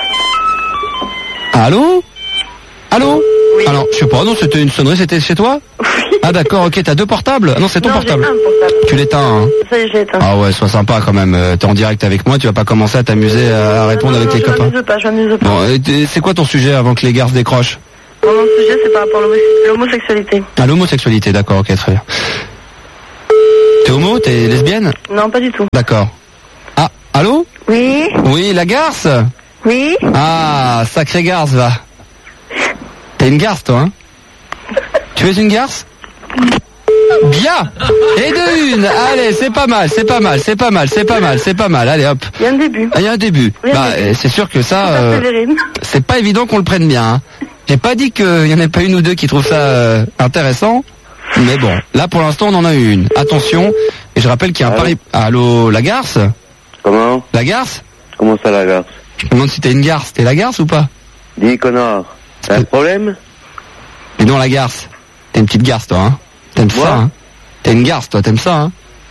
Allô? Oui. Alors, je sais pas, non, c'était une sonnerie, c'était chez toi? Oui. Ah d'accord, ok, t'as 2 portables? Ah non, c'est ton portable. J'ai un portable. Tu l'éteins, hein? Ça y est, j'ai éteint. Ah ouais, sois sympa quand même, t'es en direct avec moi, tu vas pas commencer à t'amuser à répondre avec les copains. Je m'amuse pas. Bon, c'est quoi ton sujet avant que les garces décrochent? Mon sujet, c'est par rapport à l'homosexualité. Ah, l'homosexualité, d'accord, ok, très bien. T'es homo? T'es lesbienne? Non, pas du tout. D'accord. Ah, allô? Oui. Oui, la garce? Oui. Ah, sacré garce, va. T'es une garce, toi, hein? Tu es une garce? Bien. Et de une. Allez, c'est pas mal. Allez, hop. Il y a un début. Ah, il y a un début. C'est sûr que ça, c'est pas évident qu'on le prenne bien, hein. J'ai pas dit qu'il y en ait pas une ou deux qui trouvent ça intéressant. Mais bon, là pour l'instant on en a eu une. Attention, et je rappelle qu'il y a un pari... Allô, la garce? Comment? La garce? Comment ça, la garce? Je me demande si t'es une garce. T'es la garce ou pas? Dis, connard. T'as un problème? Mais non, la garce. T'es une petite garce, toi, hein? T'aimes ça, hein? T'es une garce, toi, t'aimes ça,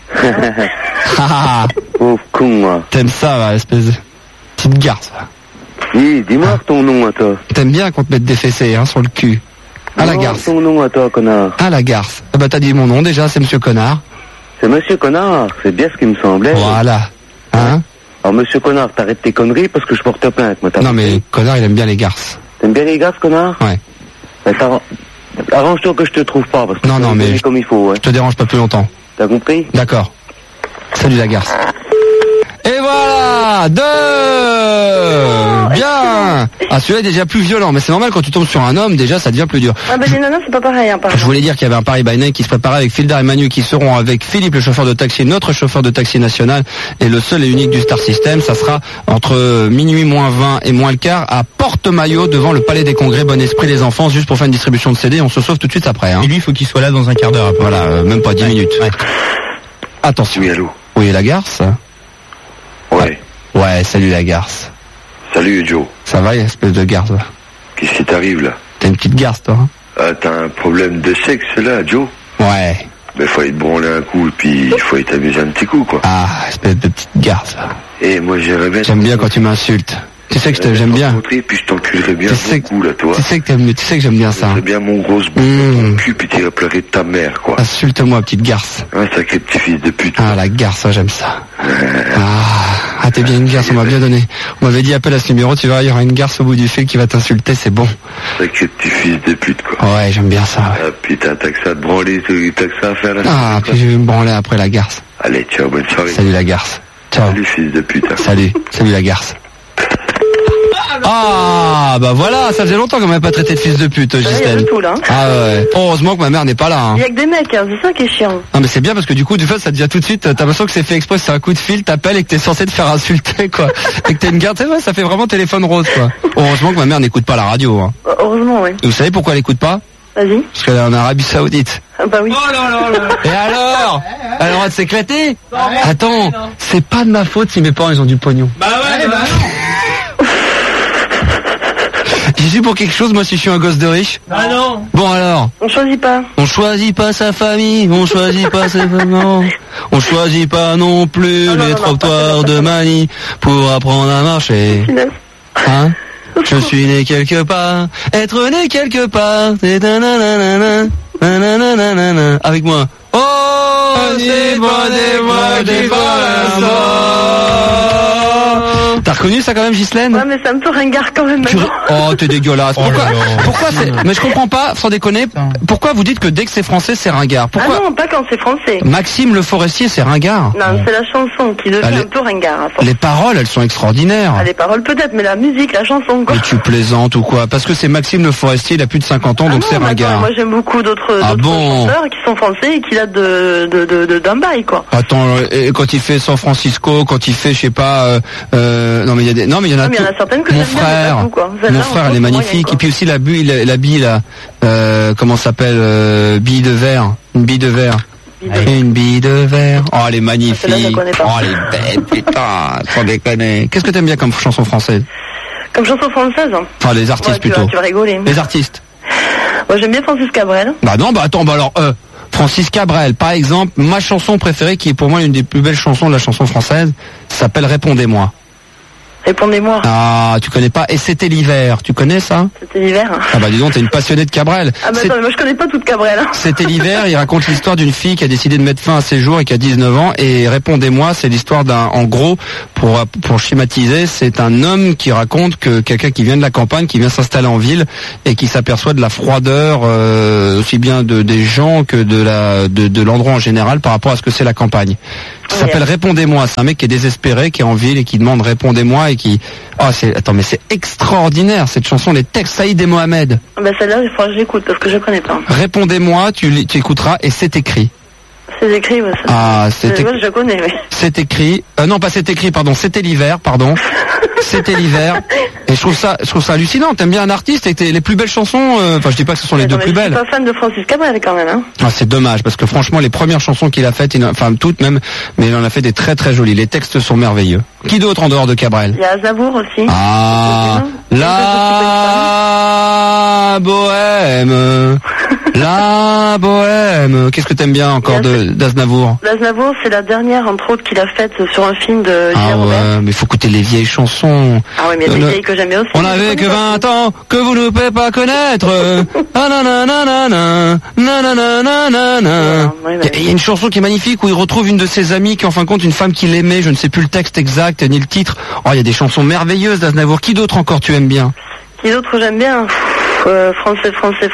hein? Pauvre con, moi. T'aimes ça, va, espèce de petite garce, va. Dis-moi ton nom à toi. T'aimes bien qu'on te mette des fessées, hein, sur le cul. À la garce. Ton nom à toi, connard. À la garce. Ah bah t'as dit mon nom déjà, c'est Monsieur Connard. C'est Monsieur Connard, c'est bien ce qui me semblait. Voilà. Hein? Alors Monsieur Connard, t'arrêtes tes conneries parce que je porte plainte, moi. Non mais Connard, il aime bien les garces. T'aimes bien les garces, Connard? Ouais. Arrange-toi que je te trouve pas parce que non mais comme il faut, ouais. Je te dérange pas plus longtemps. T'as compris? D'accord. Salut la garce. Et voilà, 2. Bien. Ah, celui-là est déjà plus violent, mais c'est normal quand tu tombes sur un homme, déjà ça devient plus dur. Ah bah les nanas c'est pas pareil, hein, Je voulais dire qu'il y avait un Paris by Night qui se préparait avec Fildar et Manu qui seront avec Philippe le chauffeur de taxi, notre chauffeur de taxi national et le seul et unique du Star System. Ça sera entre minuit moins 20 et moins le quart à Porte-Maillot devant le Palais des Congrès. Bon esprit les enfants, juste pour faire une distribution de CD. On se sauve tout de suite après, hein. Et lui il faut qu'il soit là dans un quart d'heure après. Voilà, même pas 10 minutes. Ouais. Attention. Oui, allô. Oui, la garce. Ouais. Ouais, salut la garce. Salut Joe. Ça va, espèce de garce? Qu'est-ce qui t'arrive là? T'es une petite garce, toi, hein? Ah, t'as un problème de sexe là, Joe? Ouais. Mais faut être branler un coup et puis il faut être amusé un petit coup, quoi. Ah, espèce de petite garce. Et moi j'aimerais bien... J'aime bien quand tu m'insultes. Tu sais que j'aime bien. Puis je t'enculerais bien beaucoup là, toi. Tu sais que j'aime bien ça. J'aimerais bien mon gros ton cul puis t'irais pleurer de ta mère, quoi. Insulte-moi, petite garce. Un sacré petit fils de pute. Ah, la garce, j'aime ça. Ah, t'es bien une garce, on m'a bien donné. On m'avait dit appelle à ce numéro, tu verras, il y aura une garce au bout du fil qui va t'insulter, c'est bon. Sacré petit fils de pute, quoi. Ouais, j'aime bien ça. Ouais. Ah, putain, t'as que ça à te branler, t'as que ça à faire là. Ah, puis je vais me branler après la garce. Allez, ciao, bonne soirée. Salut la garce. Ciao. Salut fils de pute. Salut la garce. Ah, bah voilà, ça faisait longtemps qu'on m'avait pas traité de fils de pute, Gisèle. Ah ouais. Heureusement que ma mère n'est pas là, hein. Il y a que des mecs, hein, c'est ça qui est chiant. Non mais c'est bien parce que du coup, du fait, ça devient tout de suite, t'as l'impression que c'est fait exprès, c'est un coup de fil, t'appelles et que t'es censé te faire insulter, quoi. Et que t'es une garde, c'est vrai, ça fait vraiment téléphone rose, quoi. Heureusement que ma mère n'écoute pas la radio, hein. Heureusement, oui. Et vous savez pourquoi elle écoute pas? Vas-y. Parce qu'elle est en Arabie Saoudite. Ah bah oui. Oh là là là. Et alors? Elle a le droit de sécréter? Attends, c'est pas de ma faute si mes parents ils ont du pognon. Bah ouais, bah non. J'y suis pour quelque chose, moi, si je suis un gosse de riche. Ah non. Bon alors. On choisit pas. On choisit pas sa famille, on choisit pas ses parents. On choisit pas non plus les trottoirs de Manille pour apprendre à marcher. Hein? Je suis né quelque part, être né quelque part, c'est nananana, nananana. Avec moi. Oh, c'est pas des mois qui passent. T'as reconnu ça quand même, Ghislaine? Ouais, mais ça me fait ringard quand même. Oh, t'es dégueulasse. Pourquoi c'est... Mais je comprends pas, sans déconner, pourquoi vous dites que dès que c'est français, c'est ringard? Pourquoi? Ah non, pas quand c'est français. Maxime Le Forestier, c'est ringard. Non, c'est la chanson qui devient un peu ringard. Les paroles, elles sont extraordinaires. Ah, les paroles peut-être, mais la musique, la chanson, quoi. Mais tu plaisantes ou quoi? Parce que c'est Maxime Le Forestier, il a plus de 50 ans, donc c'est ringard. Moi, j'aime beaucoup d'autres chanteurs qui sont français et qui datent d'un bail, quoi. Attends, quand il fait San Francisco, quand il fait, je sais pas, non mais il y a des, non mais il y en a. Il y en a certaines que mon frère, mon frère, elle est magnifique. Et puis aussi la bille là, comment ça s'appelle, bille de verre, une bille de verre. Une bille de verre. Oh, elle est magnifique. Celle-là, je connais pas. Oh, elle est belle, putain, sans déconner. Qu'est-ce que t'aimes bien comme chanson française? Comme chanson française? Enfin, les artistes plutôt. Tu vas rigoler. Les artistes. Moi, j'aime bien Francis Cabrel. Bah non, bah attends, bah alors, Francis Cabrel, par exemple, ma chanson préférée, qui est pour moi une des plus belles chansons de la chanson française, s'appelle Répondez-moi. Répondez-moi. Ah, tu connais pas? Et c'était l'hiver, tu connais ça? C'était l'hiver. Ah bah dis donc, t'es une passionnée de Cabrel. Ah bah attends, moi je connais pas toute Cabrel. C'était l'hiver, il raconte l'histoire d'une fille qui a décidé de mettre fin à ses jours et qui a 19 ans. Et Répondez-moi, c'est l'histoire en gros, pour schématiser, c'est un homme qui raconte que quelqu'un qui vient de la campagne, qui vient s'installer en ville et qui s'aperçoit de la froideur, aussi bien des gens que de l'endroit en général par rapport à ce que c'est la campagne. Ça s'appelle Répondez-moi, c'est un mec qui est désespéré, qui est en ville et qui demande Répondez-moi et qui... Oh, attends, mais c'est extraordinaire cette chanson, les textes, Saïd et Mohamed. Bah celle-là, il faudra que j'écoute parce que je connais pas. Répondez-moi, tu écouteras et c'est écrit. C'est écrit, ouais. Ah, je connais, oui. C'est écrit. Non, pas c'est écrit, pardon. C'était l'hiver, pardon. C'était l'hiver. Et je trouve ça hallucinant. T'aimes bien un artiste et les plus belles chansons. Enfin, je dis pas que ce sont les deux plus belles. Je suis pas fan de Francis Cabrel quand même. Hein. Ah, c'est dommage parce que franchement, les premières chansons qu'il a faites, enfin toutes même, mais il en a fait des très très jolies. Les textes sont merveilleux. Qui d'autre en dehors de Cabrel? Il y a Aznavour aussi. Ah, la bohème. La bohème. Qu'est-ce que t'aimes bien encore d'Aznavour? D'Aznavour, c'est la dernière, entre autres, qu'il a faite sur un film de Julien Robert. Ah ouais, mais faut écouter les vieilles chansons. Ah ouais, mais il y a des vieilles que j'aime bien aussi. On avait que 20 ans, que vous ne pouvez pas connaître. Ah nanana, nanana. Il y a une chanson qui est magnifique où il retrouve une de ses amies qui, en fin de compte, une femme qu'il aimait. Je ne sais plus le texte exact ni le titre. Oh, il y a des chansons merveilleuses d'Aznavour. Qui d'autre encore tu aimes bien? Qui d'autre j'aime bien? Français.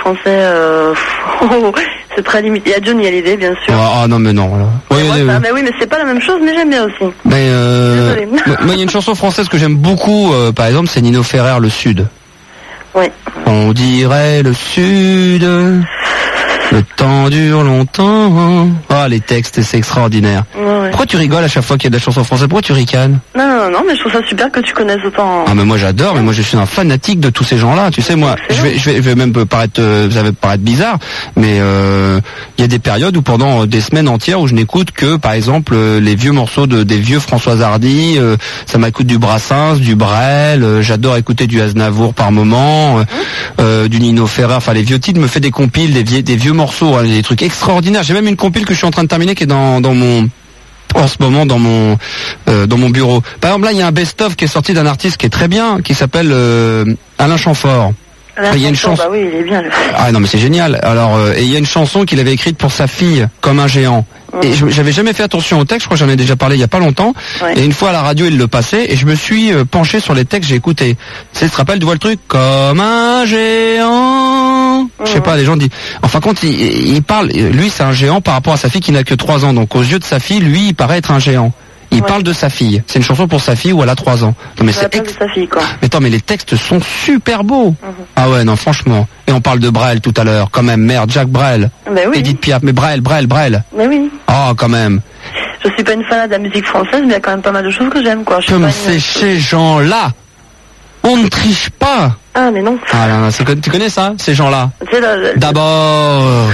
C'est très limité. Il y a Johnny Hallyday, bien sûr. Ah non, mais non. Mais oui, mais c'est pas la même chose, mais j'aime bien aussi. Mais moi, il y a une chanson française que j'aime beaucoup, par exemple, c'est Nino Ferrer, Le Sud. Oui. On dirait le Sud. Le temps dure longtemps. Ah, les textes, c'est extraordinaire. Ouais. Pourquoi tu rigoles à chaque fois qu'il y a de la chanson française? Pourquoi tu ricanes? Non, mais je trouve ça super que tu connaisses autant. Ah, mais moi j'adore, mais moi je suis un fanatique de tous ces gens-là. Tu sais, moi, je vais même paraître, ça va paraître bizarre, mais il y a des périodes où pendant des semaines entières où je n'écoute que, par exemple, les vieux morceaux des vieux François Hardy. Ça m'écoute du Brassens, du Brel. J'adore écouter du Aznavour par moment, du Nino Ferrer. Enfin, les vieux titres me fait des compiles, des vieux morceaux, hein, des trucs extraordinaires. J'ai même une compile que je suis en train de terminer qui est en ce moment dans mon bureau. Par exemple, là, il y a un best-of qui est sorti d'un artiste qui est très bien, qui s'appelle Alain Chamfort. Il y a une chanson. Bah oui, il est bien. Ah non, mais c'est génial. Alors, et il y a une chanson qu'il avait écrite pour sa fille, Comme un géant. Et j'avais jamais fait attention au texte, je crois que j'en ai déjà parlé il y a pas longtemps. Ouais. Et une fois à la radio, il le passait, et je me suis penché sur les textes, j'ai écouté. Tu te rappelles, tu vois le truc? Comme un géant. Je sais pas, les gens disent. Enfin, quand il parle, lui c'est un géant par rapport à sa fille qui n'a que 3 ans. Donc aux yeux de sa fille, lui, il paraît être un géant. Il parle de sa fille. C'est une chanson pour sa fille où elle a 3 ans. Non, mais c'est de sa fille, quoi. Mais attends, mais les textes sont super beaux. Ah ouais, non, franchement. Et on parle de Brel tout à l'heure, quand même. Merde, Jacques Brel. Ben oui. Edith Piaf, mais Brel. Mais oui. Oh, quand même. Je suis pas une fan de la musique française, mais il y a quand même pas mal de choses que j'aime, quoi. Comme ces gens-là. On ne triche pas. Ah, mais non. Ah non, tu connais ça, ces gens-là? D'abord,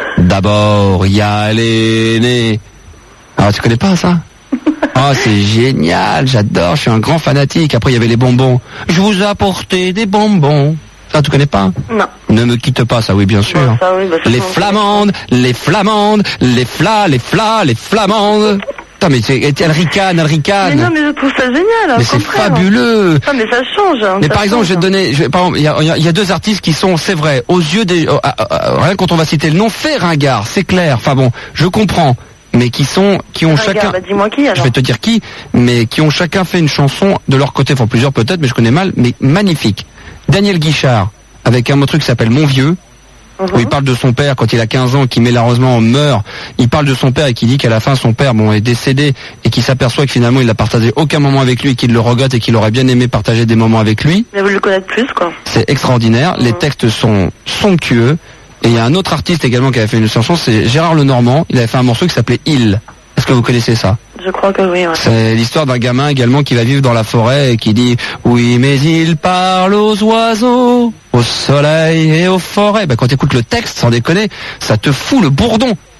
il y a l'aîné. Ah, tu connais pas ça? Oh, c'est génial, j'adore, je suis un grand fanatique. Après, il y avait les bonbons. Je vous ai apporté des bonbons. Ça, tu connais pas? Non. Ne me quitte pas, ça, oui, bien sûr. Ça, oui, les flamandes, les flamandes, les flamandes. Putain, mais elle ricane. Mais non, mais je trouve ça génial. Mais c'est fabuleux. Ah, mais ça change. Mais par exemple, je vais te donner, par exemple, il y a 2 artistes qui sont, c'est vrai, aux yeux des, rien quand on va citer le nom, fait ringard, c'est clair. Enfin bon, je comprends. Mais qui ont chacun, bah dis-moi qui, alors. Je vais te dire qui, mais qui ont chacun fait une chanson de leur côté, enfin plusieurs peut-être, mais je connais mal, mais magnifique. Daniel Guichard, avec un truc qui s'appelle Mon Vieux, où il parle de son père quand il a 15 ans, qui malheureusement meurt. Il parle de son père et qui dit qu'à la fin son père est décédé et qui s'aperçoit que finalement il n'a partagé aucun moment avec lui et qu'il le regrette et qu'il aurait bien aimé partager des moments avec lui. Mais vous le connaître plus, quoi. C'est extraordinaire, les textes sont somptueux. Et il y a un autre artiste également qui avait fait une chanson, c'est Gérard Lenormand. Il avait fait un morceau qui s'appelait Il. Est-ce que vous connaissez ça? Je crois que oui, ouais. C'est l'histoire d'un gamin également qui va vivre dans la forêt et qui dit « Oui, mais il parle aux oiseaux, au soleil et aux forêts ». Quand tu écoutes le texte, sans déconner, ça te fout le bourdon.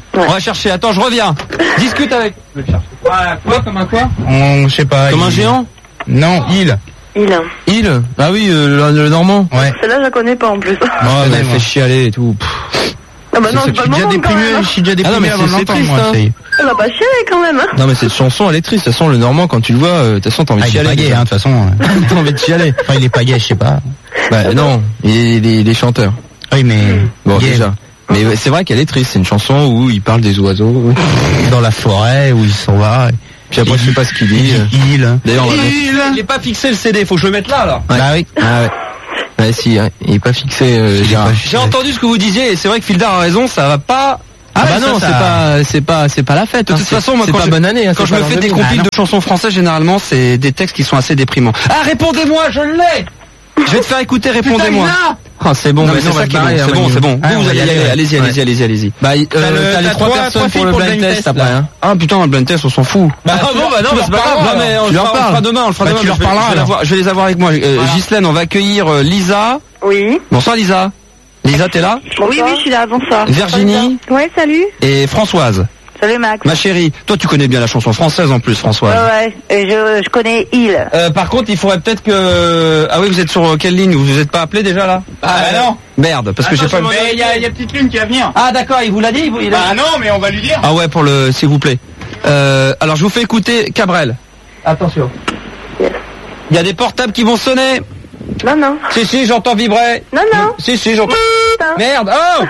On va chercher. Attends, je reviens. Discute avec. Quoi comme un quoi? Je sais pas. Comme un géant? Non, île. Île. Ah oui, le normand. Ouais. Celle-là, je la connais pas en plus. Elle fait chialer et tout. Ah bah non, c'est pas le moment quand même. Je suis déjà déprimé avant de l'entendre, moi. Ça va pas chialer quand même. Non mais cette chanson elle est triste. De toute façon le normand quand tu le vois, de toute façon t'as envie de chialer. Il est pas gay, de toute façon. T'as envie de chialer. Enfin, il est pas gay, je sais pas. Bah non, il est chanteur. Oui mais bon déjà. Mais c'est vrai qu'elle est triste. C'est une chanson où il parle des oiseaux dans la forêt où il s'en va. Puis après je sais pas ce qu'il dit. D'ailleurs il est pas fixé le CD. Faut que je le mette là. Ouais. Bah oui. Ah ouais. Ouais, si, il est pas fixé. J'ai entendu ce que vous disiez et c'est vrai que Fildar a raison, ça va pas. Ah bah non, c'est pas la fête. De toute façon, moi quand bonne année. Quand je me fais des compiles de chansons françaises, généralement c'est des textes qui sont assez déprimants. Ah répondez-moi, je l'ai. Je vais te faire écouter, répondez-moi. Ah c'est bon, mais c'est ça qui est bon. C'est bon. Vous allez y aller. Allez-y. Bah t'as les 3 personnes pour le blind test après. Ah putain, le blind test, on s'en fout. Bah non, c'est pas grave. Non mais on le fera demain. Tu leur parleras. Je vais les avoir avec moi. Ghislaine, on va accueillir Lisa. Oui. Bonsoir Lisa. Lisa, t'es là? Oui, je suis là, bonsoir. Virginie. Ouais, salut. Et Françoise. Salut Max. Ma chérie, toi tu connais bien la chanson française en plus, Françoise. Ouais, et je connais île. Par contre, il faudrait peut-être que... Ah oui, vous êtes sur quelle ligne? Vous êtes pas appelé déjà là? Ah non. Merde, parce que j'ai pas... Mais il y a Petite Lune qui va venir. Ah d'accord, il vous l'a dit? Ah non, mais on va lui dire. Ah ouais, pour le... S'il vous plaît. Alors je vous fais écouter Cabrel. Attention. Yes. Il y a des portables qui vont sonner. Non. Si, j'entends vibrer. Non. Si, j'entends... Merde. Oh.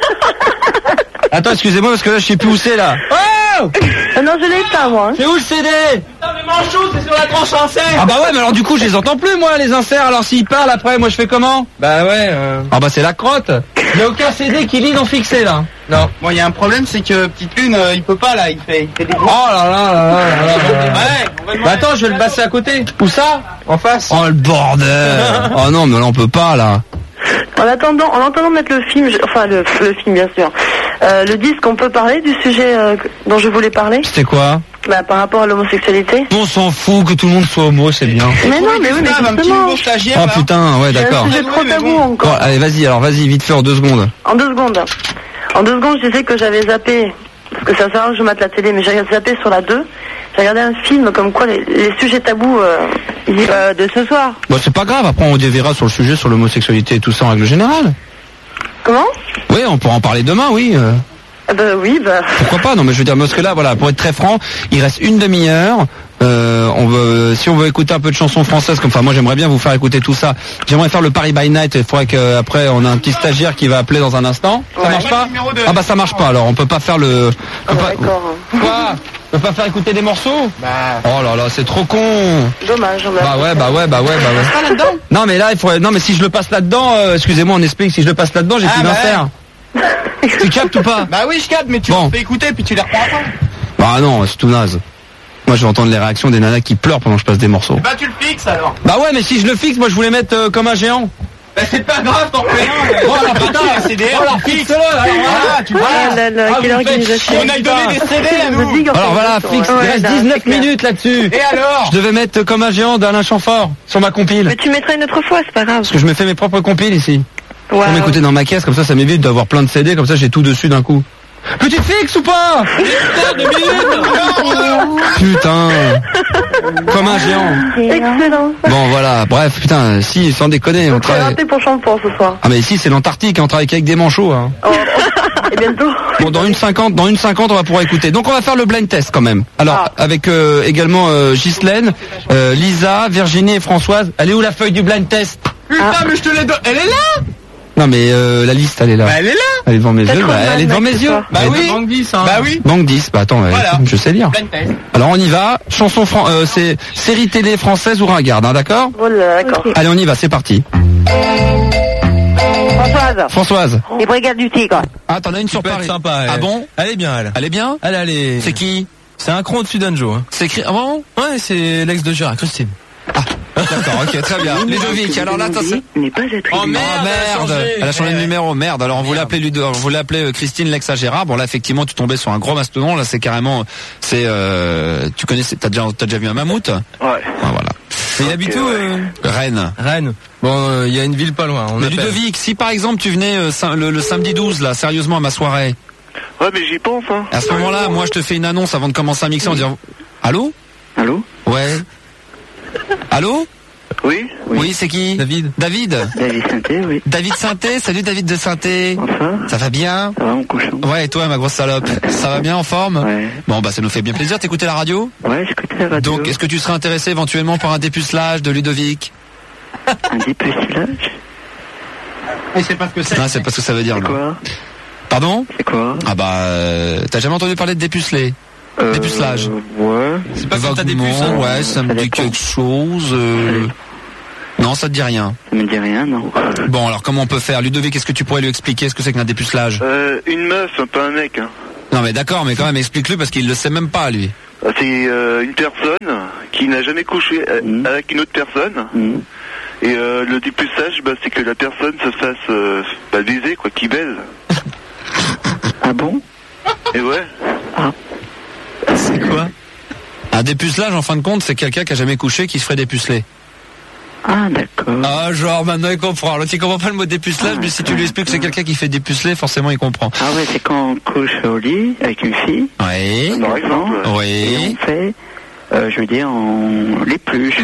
Attends, excusez-moi parce que là je sais plus où c'est là. Oh. Non, je l'ai pas moi. C'est où le CD? Putain mais Manchou, c'est sur la tranche insert. Ah bah ouais, mais alors du coup je les entends plus moi les inserts. Alors s'ils parlent après, moi je fais comment? Bah ouais. Ah bah c'est la crotte. Il y a aucun CD qui lit non fixé là. Non. Bon, il y a un problème, c'est que Petite Lune, il peut pas là, il fait des bruits. Oh là là. Ouais. Bah attends, je vais le passer à côté. Où ça? En face. Oh le bordel. Oh non, mais là on peut pas là. En attendant de mettre le film, le film bien sûr, le disque, on peut parler du sujet dont je voulais parler. C'était quoi? Bah par rapport à l'homosexualité. On s'en fout que tout le monde soit homo, c'est bien. Mais non, mais oui, mais justement. Oh putain, ouais d'accord. C'est un sujet trop tabou encore. Bon, allez, vas-y, vite fait en 2 secondes. En 2 secondes, je disais que j'avais zappé, parce que ça sert à rien que je mate la télé, mais j'ai zappé sur la 2. J'ai regardé un film comme quoi les sujets tabous de ce soir. Bah c'est pas grave, après on déverra sur le sujet, sur l'homosexualité et tout ça en règle générale. Comment? Oui, on pourra en parler demain, oui. Oui. Pourquoi pas? Non mais je veux dire, parce que là, voilà, pour être très franc, il reste une demi-heure. Si on veut écouter un peu de chansons françaises, comme moi j'aimerais bien vous faire écouter tout ça. J'aimerais faire le Paris by Night. Il faudrait qu'après on a un petit stagiaire qui va appeler dans un instant. Ça marche pas? Ah bah ça marche pas. Alors on peut pas faire le. D'accord. Quoi? On peut pas faire écouter des morceaux? Oh là là, c'est trop con. Dommage. Bah ouais. Pas là-dedans? Non mais là il faudrait. Non mais si je le passe là-dedans, excusez-moi, on explique. Si je le passe là-dedans, j'ai plus d'insert. Tu captes ou pas? Bah oui, je capte, mais tu le fais écouter puis tu les reprends après. Bah non, c'est tout naze. Moi je vais entendre les réactions des nanas qui pleurent pendant que je passe des morceaux. Bah tu le fixes alors. Bah ouais, mais si je le fixe, moi je voulais mettre comme un géant. Bah c'est pas grave, t'en fais un. Oh putain, c'est des CDR, fixe-le. Alors tu vois. Quelle organisation. On a donné des CD à nous. Alors voilà, fixe, il reste 19 minutes là-dessus. Et alors? Je devais mettre comme un géant d'Alain Chamfort sur ma compile. Mais tu mettras une autre fois, c'est pas grave. Parce que je me fais mes propres compiles ici. Ouais. Pour m'écouter dans ma caisse, comme ça m'évite d'avoir plein de CD, comme ça j'ai tout dessus d'un coup. Petite fixe ou pas? Putain. Comme un géant. Excellent. Bon voilà, bref, putain, si, sans déconner, on travaille. raté pour Champon ce soir. Ah mais ici c'est l'Antarctique, on travaille qu'avec des manchots. Hein. Et bientôt. Bon, dans une 50, on va pouvoir écouter. Donc on va faire le blind test quand même. Alors avec également Ghislaine, Lisa, Virginie et Françoise. Elle est où la feuille du blind test? Putain, mais je te l'ai donné. Elle est là? Non mais la liste elle est là. Bah elle est là. Elle est devant mes yeux. Elle est devant mes yeux. Bah oui. Banque 10. Hein. Bah oui. Banque 10. Bah attends, voilà. Je sais lire. Alors on y va. Chanson c'est série télé française ou ringarde, hein, d'accord? Voilà, d'accord. Allez, on y va, c'est parti. Françoise. Les Brigades du Tigre. Ah, t'en as une sur Paris. Sympa. Ah bon? Elle est bien, elle. Elle est bien? Elle est. C'est qui? C'est un cran au-dessus d'Anjo. Hein. C'est écrit. Ah bon? Ouais, c'est l'ex de Gérard, Christine. Ah. D'accord, ok, très bien. Ludovic, alors là, attention. Oh merde, elle a changé de numéro, merde. Alors on voulait appeler Christine Lexa Gérard. Bon là, effectivement, tu tombais sur un gros mastodon. Là, c'est carrément, tu connais, t'as déjà vu un mammouth? Ouais. Ah, voilà. Et il habite où Rennes. Bon, il y a une ville pas loin. Mais Ludovic, si par exemple tu venais le samedi 12 là, sérieusement à ma soirée. Ouais, mais j'y pense, hein. À ce moment-là, moi, je te fais une annonce avant de commencer à mixer en disant... Allô? Allô? Ouais. Allô? Oui? Oui, c'est qui? David. David Sainté, oui. David Sainté, salut David de Sainté. Bonsoir. Ça va bien? Ça va, mon cochon? Ouais, et toi, ma grosse salope? Ça va bien, en forme? Ouais. Bon, bah, ça nous fait bien plaisir. T'écoutais la radio? Ouais, j'écoutais la radio. Donc, est-ce que tu serais intéressé éventuellement par un dépucelage de Ludovic? Un dépucelage? Et c'est pas ce que c'est. Ah, c'est pas ce que ça veut dire. C'est quoi? Pardon? C'est quoi? Ah bah, t'as jamais entendu parler de dépuceler? Dépucelage? Ouais. C'est pas comme t'as des puces, hein? Ouais, ça me dit quelque chose. Non, ça te dit rien. Ça me dit rien, non. Bon, alors comment on peut faire? Ludovic, est-ce que tu pourrais lui expliquer ce que c'est qu'un dépucelage? Une meuf, pas un mec, hein. Non mais d'accord, mais quand même explique-le parce qu'il le sait même pas, lui. C'est une personne qui n'a jamais couché avec une autre personne. Et le dépucelage, bah, c'est que la personne se fasse baiser, quoi, qui baise. Ah bon? Et ouais. Ah. C'est quoi? Un dépucelage, en fin de compte, c'est quelqu'un qui a jamais couché qui se ferait dépuceler. Ah, d'accord. Ah, genre, maintenant il comprend. L'autre, il comprend pas le mot dépucelage, mais si tu lui expliques que c'est quelqu'un qui fait dépuceler, forcément il comprend. Ah ouais, c'est quand on couche au lit avec une fille. Oui. Par exemple. Oui. Et on fait, je veux dire, on l'épluche.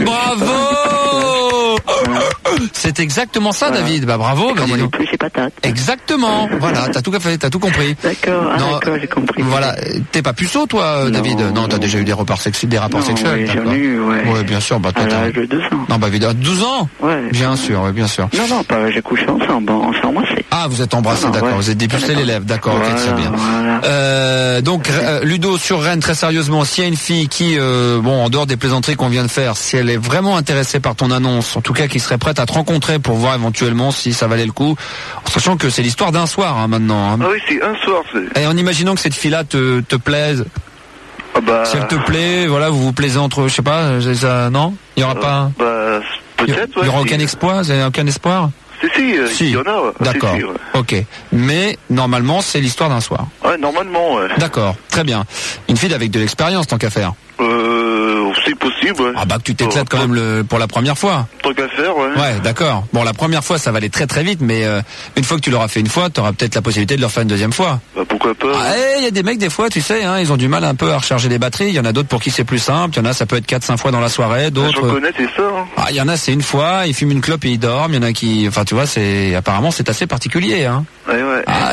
Bravo! C'est exactement ça, voilà. David. Bah bravo. Comme on épluche les patates. Exactement. Voilà, t'as tout compris. D'accord, d'accord, j'ai compris. Voilà, t'es pas puceau, toi, David? Non, t'as déjà eu des rapports sexuels, Oui, j'en ai eu, ouais. Ouais, bien sûr. Bah, à l'âge de 12 ans. Non, bah, évidemment, 12 ans? Ouais. Bien sûr, ouais, bien sûr. Non, pas, j'ai couché ensemble, on s'est embrassés. Ah, vous êtes embrassés, d'accord. Ouais. Vous êtes dépucelé les lèvres, d'accord, voilà, ok, très bien. Voilà. Donc, Ludo, sur Rennes, très sérieusement, s'il y a une fille qui, en dehors des plaisanteries qu'on vient de faire, si elle est vraiment intéressée par ton annonce, en tout cas, qui serait prête à te rencontrer pour voir éventuellement si ça valait le coup, en sachant que c'est l'histoire d'un soir, hein, maintenant. Hein. Ah oui, c'est un soir. Et en imaginant que cette fille-là te plaise. Ah bah... Si elle te plaît, voilà, vous vous plaisez entre, je sais pas, ça, non? Il y aura pas. Bah, peut-être. Il y aura aucun espoir, vous avez aucun espoir? Si, il y en a. D'accord. Si, ouais. Ok. Mais normalement, c'est l'histoire d'un soir. Ouais, normalement, ouais. D'accord. Très bien. Une fille avec de l'expérience, tant qu'à faire. C'est possible, ouais. Ah bah que tu t'éclates quand même pour la première fois. Tant qu'à faire, ouais. Ouais, d'accord. Bon, la première fois, ça va aller très très vite, mais une fois que tu l'auras fait une fois, tu auras peut-être la possibilité de le refaire une deuxième fois. Bah pourquoi pas. Ah, il y a des mecs, des fois, tu sais, hein, ils ont du mal un peu à recharger les batteries. Il y en a d'autres pour qui c'est plus simple. Il y en a, ça peut être 4-5 fois dans la soirée. D'autres. J'en connais, c'est ça. Hein. Ah, il y en a, c'est une fois, ils fument une clope et ils dorment. Il y en a qui, enfin, tu vois, apparemment, c'est assez particulier, hein. Ouais. Ah,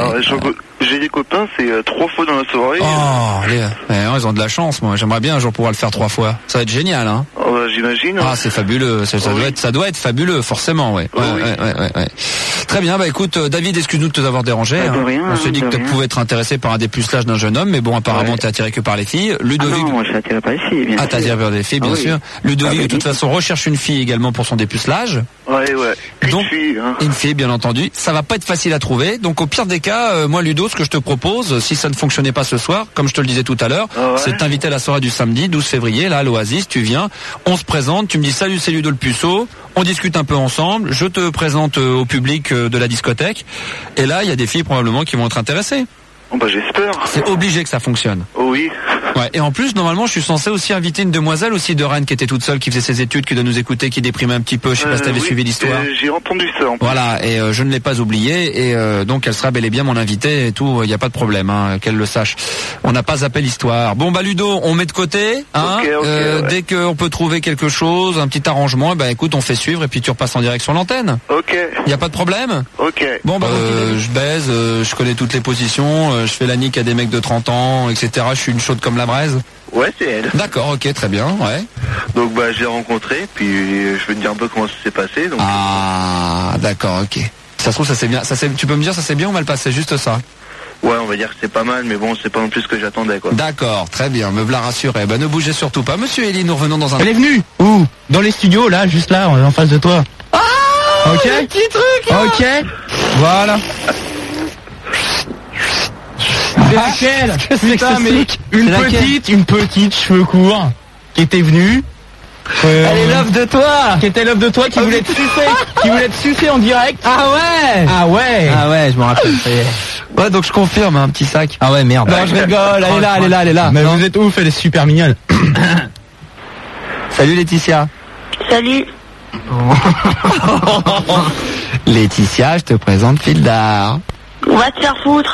j'ai des copains, c'est 3 fois dans la soirée. Oh, ils ont de la chance, moi. J'aimerais bien un jour pouvoir le faire 3 fois. Ça va être génial, hein. Oh, bah, j'imagine. Ah, c'est fabuleux. Ça doit être fabuleux, forcément, ouais. Ouais. Très bien, bah écoute, David, excuse-nous de t'avoir dérangé. De rien, on s'est dit que tu pouvais être intéressé par un dépucelage d'un jeune homme, mais bon, apparemment, t'es attiré que par les filles. Ludovic. Ah non, moi, je suis attiré par les filles, bien sûr. Ah, t'es attiré par les filles, bien sûr. Ludovic, de toute façon, recherche une fille également pour son dépucelage. Ouais. Donc, une fille, bien entendu. Ça va pas être facile à trouver. Donc, au pire des cas, moi, Ludo, ce que je te propose, si ça ne fonctionnait pas ce soir, comme je te le disais tout à l'heure, c'est de t'inviter à la soirée du samedi 12 février, là, à l'Oasis. Tu viens, on se présente, tu me dis salut, c'est Ludo le Puceau. On discute un peu ensemble. Je te présente au public de la discothèque. Et là, il y a des filles probablement qui vont être intéressées. Oh bah j'espère. C'est obligé que ça fonctionne. Oh oui. Ouais. Et en plus, normalement, je suis censé aussi inviter une demoiselle aussi de Rennes qui était toute seule, qui faisait ses études, qui doit nous écouter, qui déprimait un petit peu. Je sais pas si t'avais suivi l'histoire. J'ai entendu ça. En plus. Voilà. Et je ne l'ai pas oublié. Et donc, elle sera bel et bien mon invitée et tout. Il n'y a pas de problème, hein, qu'elle le sache. On n'a pas zappé l'histoire. Bon, bah Ludo, on met de côté. Hein, okay, dès qu'on peut trouver quelque chose, un petit arrangement, bah écoute, on fait suivre et puis tu repasses en direct sur l'antenne. Ok. Il n'y a pas de problème. Ok. Bon, bah je baise, je connais toutes les positions, je fais la nique à des mecs de 30 ans, etc. Je suis une chaude comme la braise. Ouais, c'est elle. D'accord, ok, très bien, ouais. Donc bah je l'ai rencontrée, puis je vais te dire un peu comment ça s'est passé. Donc... Ah, d'accord, ok. Ça se trouve, ça s'est bien. Tu peux me dire ça s'est bien ou mal passé, juste ça? Ouais, on va dire que c'est pas mal, mais bon, c'est pas non plus ce que j'attendais, quoi. D'accord, très bien, me v'là rassuré. Bah ne bougez surtout pas. Monsieur Elie, nous revenons dans un... Elle est venue. Où? Dans les studios, là, juste là, en face de toi. Ah, ok. Petit truc. Ok. Voilà. C'est laquelle? Putain, mais une petite, cheveux courts, qui était venue. Elle est l'œuvre de toi. Qui était l'œuvre de toi, qui voulait te sucer. Qui voulait te sucer en direct. Ah ouais. Ah ouais, je me rappelle. Ouais, donc je confirme, un petit sac. Ah ouais, merde. Non, je rigole, elle est là. Mais non. Vous êtes ouf, elle est super mignonne. Salut Laetitia. Salut. Laetitia, je te présente Fildar. On va te faire foutre.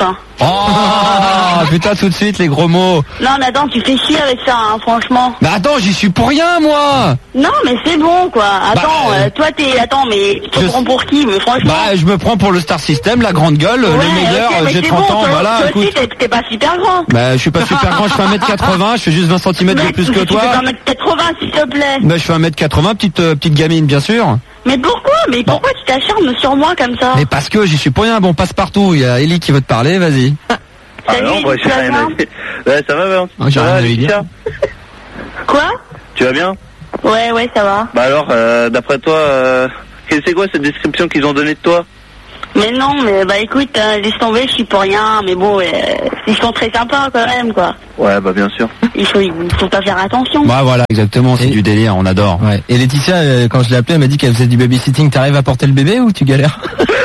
Oh putain, tout de suite les gros mots. Non mais attends, tu fais chier avec ça, hein, franchement. Mais attends, j'y suis pour rien moi. Non mais c'est bon quoi. Attends, toi attends, mais tu te prends pour qui? Mais franchement. Bah je me prends pour le Star System, la grande gueule, le meilleur, j'ai 30 ans, voilà. Toi aussi t'es pas super grand. Bah je suis pas super grand, je fais 1m80, je fais juste 20 cm de plus que toi. Tu fais 1m80 s'il te plaît. Bah je fais 1m80, petite gamine bien sûr. Mais pourquoi? Mais pourquoi tu t'acharnes sur moi comme ça? Mais parce que j'y suis pour rien, bon passe partout, il y a Ellie qui veut te parler, vas-y. Salut, non, bah, tu vas bien? Ouais, ça va, j'ai rien à dire. Quoi? Tu vas bien? Ouais, ça va. Bah alors, d'après toi, c'est quoi cette description qu'ils ont donnée de toi? Mais non, mais bah écoute, laisse tomber, je suis pour rien, mais bon, ils sont très sympas quand même, quoi. Ouais, bah bien sûr. Il faut pas faire attention. Bah voilà, exactement, c'est du délire, on adore. Ouais. Et Laetitia, quand je l'ai appelée, elle m'a dit qu'elle faisait du babysitting. T'arrives à porter le bébé ou tu galères?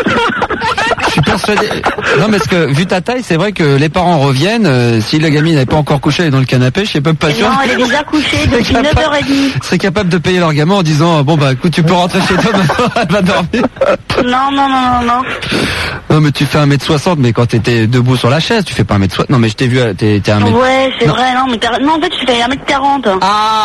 Je suis persuadé. Non, mais parce que vu ta taille, c'est vrai que les parents reviennent. Si la gamine n'est pas encore couchée, elle est dans le canapé, je sais pas sûr. Non, elle est déjà couchée depuis 9h30. Serait capable de payer leur gamin en disant bon bah écoute, tu peux rentrer chez toi maintenant, elle va dormir. Non. Non mais tu fais 1m60, mais quand t'étais debout sur la chaise, tu fais pas 1m60. Non mais je t'ai vu, t'es 1m. Ouais, c'est vrai, non mais non en fait je fais 1m40.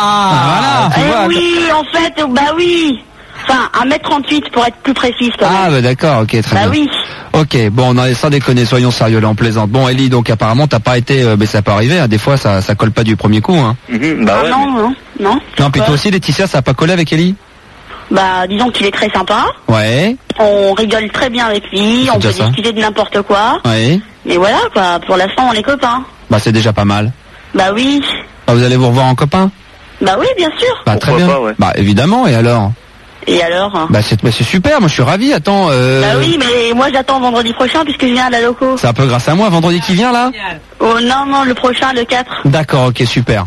Ah voilà. Oui, en fait, bah oui. Enfin, 1m38 pour être plus précise quand même. Ah bah d'accord, ok, très bien. Bah oui. Ok, bon, non, sans déconner, soyons sérieux là, on plaisante. Bon, Ellie, donc apparemment, t'as pas été, mais ça peut arriver, hein, des fois, ça colle pas du premier coup, hein. Bah ouais. Non. Non, puis toi aussi, Laetitia, ça a pas collé avec Ellie? Bah, disons qu'il est très sympa. Ouais. On rigole très bien avec lui, on peut discuter de n'importe quoi. Ouais. Mais voilà, quoi, pour l'instant, on est copains. Bah, c'est déjà pas mal. Bah oui. Bah, vous allez vous revoir en copain? Bah oui, bien sûr. Bah, très bien. Pas, ouais. Bah, évidemment, et alors? Et alors? Bah, c'est super, moi, je suis ravi, attends, Bah oui, mais moi, j'attends vendredi prochain puisque je viens à la loco. C'est un peu grâce à moi, vendredi qui vient, là? Oh, non, le prochain, le 4. D'accord, ok, super.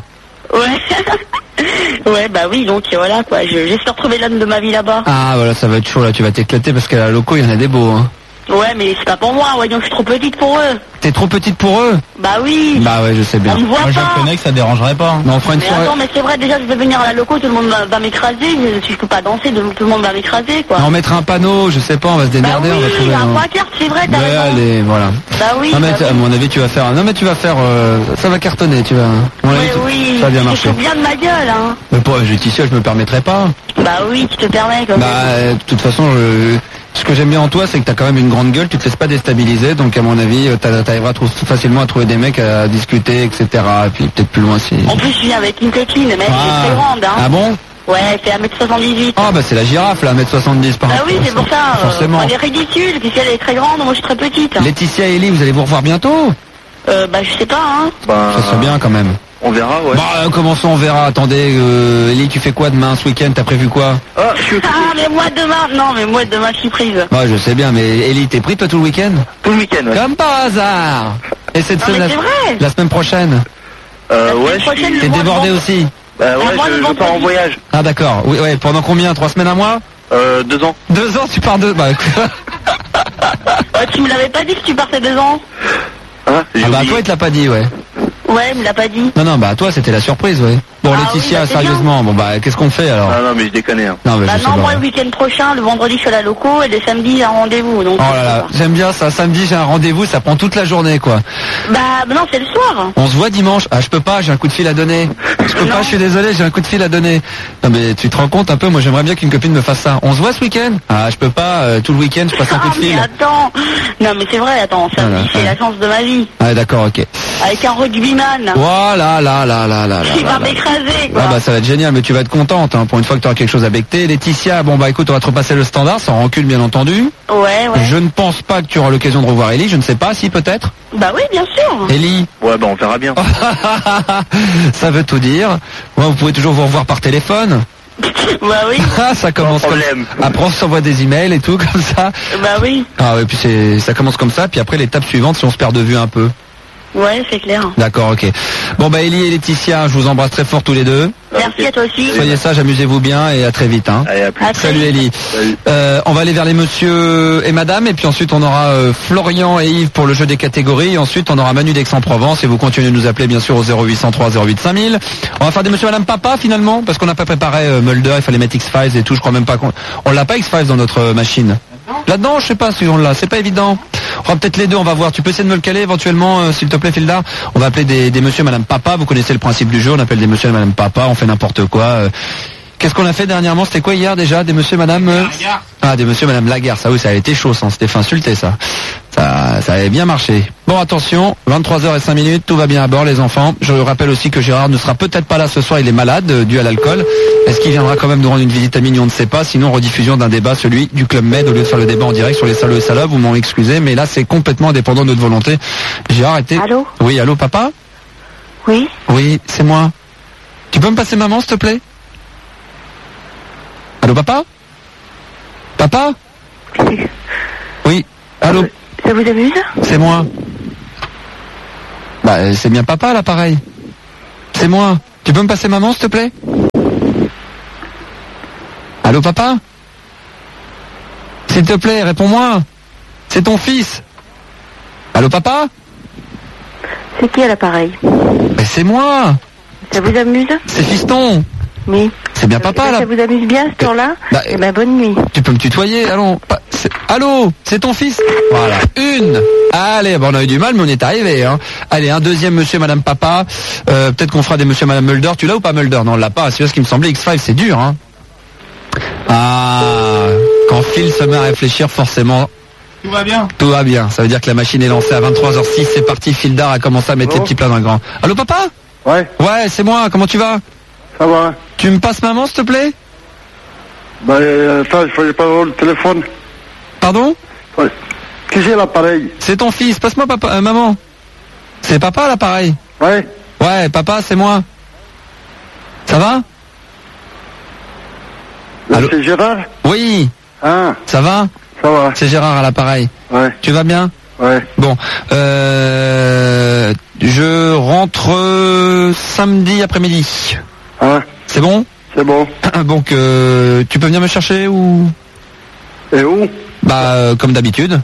Ouais. Ouais, bah oui, donc voilà, quoi, j'espère trouver l'homme de ma vie là-bas. Ah, voilà, ça va être chaud, là, tu vas t'éclater parce qu'à la loco, il y en a des beaux, hein. Ouais, mais c'est pas pour moi, ouais, donc je suis trop petite pour eux. T'es trop petite pour eux? Bah oui. Bah ouais, je sais bien. On me voit moi, pas. je reconnais que ça dérangerait pas. Mais on fera une mais soirée. attends, mais c'est vrai, déjà, je vais venir à la loco, tout le monde va m'écraser. Si je peux pas danser, tout le monde va m'écraser, quoi. Non, on mettra un panneau, je sais pas, on va se démerder, bah oui, on va trouver un pancarte, c'est vrai, t'as raison. Allez, voilà. Bah oui. Non, mais bah à mon avis, tu vas faire. Non, mais tu vas faire. Ça va cartonner, tu vas. oui, ça va bien marcher. Tu bien de ma gueule, hein. Mais pour Laetitia, je me permettrai pas. Bah oui, tu te permets, comme Bah, de toute façon, ce que j'aime bien en toi, c'est que t'as quand même une grande gueule, tu te laisses pas déstabiliser, donc à mon avis, t'arriveras facilement à trouver des mecs à discuter, etc. Et puis peut-être plus loin si. En plus, je viens avec une copine, mais elle est très grande, hein. Ah bon? Ouais, elle fait 1m78. Ah bah c'est la girafe, là, 1m70 par Ah oui, c'est pour ça. Forcément. Elle est ridicule, puisqu'elle est très grande, moi je suis très petite. Laetitia et Ellie, vous allez vous revoir bientôt? Bah je sais pas, hein. Bah, ça serait bien quand même. On verra, ouais. Bah comment ça on verra? Attendez, Ellie, tu fais quoi demain, ce week-end? T'as prévu quoi? Ah, je suis mais moi demain, non, mais moi demain je suis prise. Bah je sais bien, mais Ellie, t'es pris toi tout le week-end? Tout le week-end, ouais. Comme par hasard. Et cette Non, mais c'est vrai. la semaine prochaine? Ouais, T'es débordé aussi? Bah ouais, je pars en voyage. Ah d'accord, oui, ouais, pendant combien? 3 semaines, un mois? 2 ans. 2 ans, tu pars Bah tu me l'avais pas dit que tu partais 2 ans? Ah bah toi il te l'a pas dit, ouais. Ouais, il me l'a pas dit. Non, bah toi c'était la surprise, ouais. Bon, Laetitia, oui, bah, sérieusement, bon bah qu'est-ce qu'on fait alors? Ah non, mais je déconne, hein. Non, mais bah non, moi le week-end prochain, le vendredi je suis à la loco et le samedi j'ai un rendez-vous. Donc oh là là, j'aime bien ça, samedi j'ai un rendez-vous, ça prend toute la journée quoi. Bah non, c'est le soir. On se voit dimanche. Ah je peux pas, j'ai un coup de fil à donner. Je peux pas, je suis désolé, j'ai un coup de fil à donner. Non mais tu te rends compte un peu, moi j'aimerais bien qu'une copine me fasse ça. On se voit ce week-end? Ah je peux pas, tout le week-end je passe un coup de fil. Mais attends, non mais c'est vrai, attends, samedi c'est la chance de ma vie. Ah d'accord, ok. Avec un rugbyman. Voilà, là. Il va m'écraser, quoi. Ah bah ça va être génial, mais tu vas être contente, hein, pour une fois que tu auras quelque chose à becter. Laetitia, bon bah écoute, on va te repasser le standard, sans rancune bien entendu. Ouais. Je ne pense pas que tu auras l'occasion de revoir Ellie, je ne sais pas, si peut-être. Bah oui, bien sûr. Ellie. Ouais, bah on verra bien. Ça veut tout dire. Ouais, vous pouvez toujours vous revoir par téléphone. Bah oui. Ça commence comme... Après on s'envoie des emails et tout comme ça. Bah oui. Ah ouais, puis ça commence comme ça, puis après l'étape suivante, si on se perd de vue un peu. Ouais, c'est clair. D'accord, ok. Bon bah Ellie et Laetitia, je vous embrasse très fort tous les deux. Merci à toi aussi. Soyez sages, amusez-vous bien et à très vite. Hein. Allez, à plus. Salut Ellie. On va aller vers les monsieur et madame et puis ensuite on aura Florian et Yves pour le jeu des catégories et ensuite on aura Manu d'Aix-en-Provence et vous continuez de nous appeler bien sûr au 0803 08 5000. On va faire des monsieur et madame papa finalement parce qu'on n'a pas préparé Mulder, il fallait mettre X-Files et tout, je crois même pas on l'a pas X-Files dans notre machine. Là-dedans, je sais pas si on l'a, c'est pas évident. On va peut-être les deux, on va voir. Tu peux essayer de me le caler éventuellement, s'il te plaît, Filda. On va appeler des monsieur, madame, papa. Vous connaissez le principe du jeu, on appelle des monsieur et madame, papa, on fait n'importe quoi. Qu'est-ce qu'on a fait dernièrement? C'était quoi hier déjà? Des monsieur, madame des monsieur, madame Lagarde. Ça, oui, ça a été chaud, ça. On s'était fait insulter, ça. Ça avait bien marché. Bon, attention, 23h05, tout va bien à bord, les enfants. Je rappelle aussi que Gérard ne sera peut-être pas là ce soir, il est malade, dû à l'alcool. Est-ce qu'il viendra quand même nous rendre une visite à minuit? On ne sait pas. Sinon, rediffusion d'un débat, celui du Club Med, au lieu de faire le débat en direct sur les salauds et salopes. Vous m'en excusez, mais là, c'est complètement indépendant de notre volonté. Gérard était... Allô? Oui, allô, papa? Oui? Oui, c'est moi. Tu peux me passer maman, s'il te plaît? Allô, papa? Papa? Oui, allô? Ça vous amuse? C'est moi. Bah, c'est bien papa, là, pareil. C'est moi. Tu peux me passer maman, s'il te plaît? Allô, papa? S'il te plaît, réponds-moi. C'est ton fils. Allô, papa? C'est qui à l'appareil? Mais c'est moi. Ça vous amuse? C'est fiston. Oui. C'est bien papa, là. Ça vous amuse bien, ce temps-là? Eh ben, bonne nuit. Tu peux me tutoyer, allons. Allô, c'est ton fils? Voilà, une. Allez, bon, on a eu du mal, mais on est arrivé, hein. Allez, un deuxième monsieur, madame, papa. Peut-être qu'on fera des monsieur, madame Mulder. Tu l'as ou pas, Mulder? Non, on l'a pas. C'est ce qui me semblait. X5, c'est dur, hein. Ah, quand Phil se met à réfléchir, forcément... Tout va bien. Tout va bien. Ça veut dire que la machine est lancée à 23h06. C'est parti. Fildar a commencé à mettre les petits plats dans le grand. Allô, papa? Ouais. Ouais, c'est moi. Comment tu vas? Ça va. Tu me passes maman, s'il te plaît? Bah, attends, il faut pas avoir le téléphone. Pardon? Ouais. Qui c'est l'appareil? C'est ton fils. Passe-moi papa, maman. C'est papa l'appareil? Ouais. Ouais, papa, c'est moi. Ça va? Allô? C'est Gérard? Oui. Ah. Ça va? Ça va. C'est Gérard à l'appareil. Ouais. Tu vas bien? Ouais. Bon, je rentre samedi après-midi. Ah. C'est bon? C'est bon. Donc, tu peux venir me chercher ou? Et où? Bah, comme d'habitude.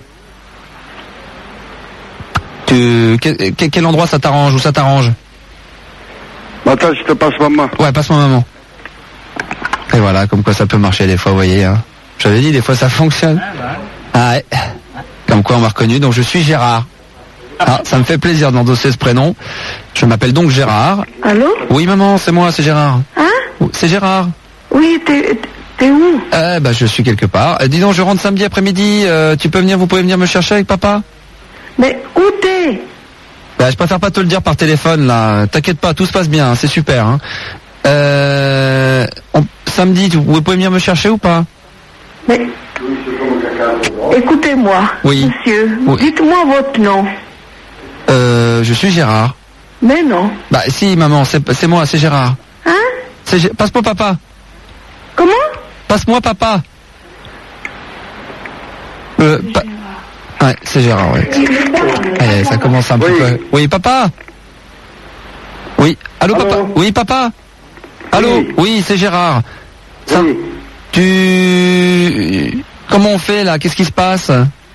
Quel endroit ça t'arrange? Où ça t'arrange? Bah, attends, je te passe maman. Ouais, passe-moi maman. Et voilà, comme quoi ça peut marcher des fois, vous voyez. Hein. J'avais dit, des fois ça fonctionne. Ah ouais. Comme quoi on m'a reconnu, donc je suis Gérard. Ah, ça me fait plaisir d'endosser ce prénom. Je m'appelle donc Gérard. Allô? Oui maman, c'est moi, c'est Gérard. Hein? C'est Gérard. Oui, t'es où? Bah je suis quelque part. Dis donc, je rentre samedi après-midi, vous pouvez venir me chercher avec papa? Mais où t'es? Bah je préfère pas te le dire par téléphone là. T'inquiète pas, tout se passe bien, c'est super. Hein. Samedi, vous pouvez venir me chercher ou pas? Mais écoutez-moi, oui. Monsieur, oui. Dites-moi votre nom. Je suis Gérard. Mais non. Bah si maman, c'est moi, c'est Gérard. Hein? Passe-moi papa. Comment? Passe-moi papa. Ouais, c'est Gérard, ouais. Allez, ça commence un petit peu. Oui, papa. Oui. Allô, papa. Oui, papa. Allô. Oui, c'est Gérard. Ça, comment on fait là? Qu'est-ce qui se passe?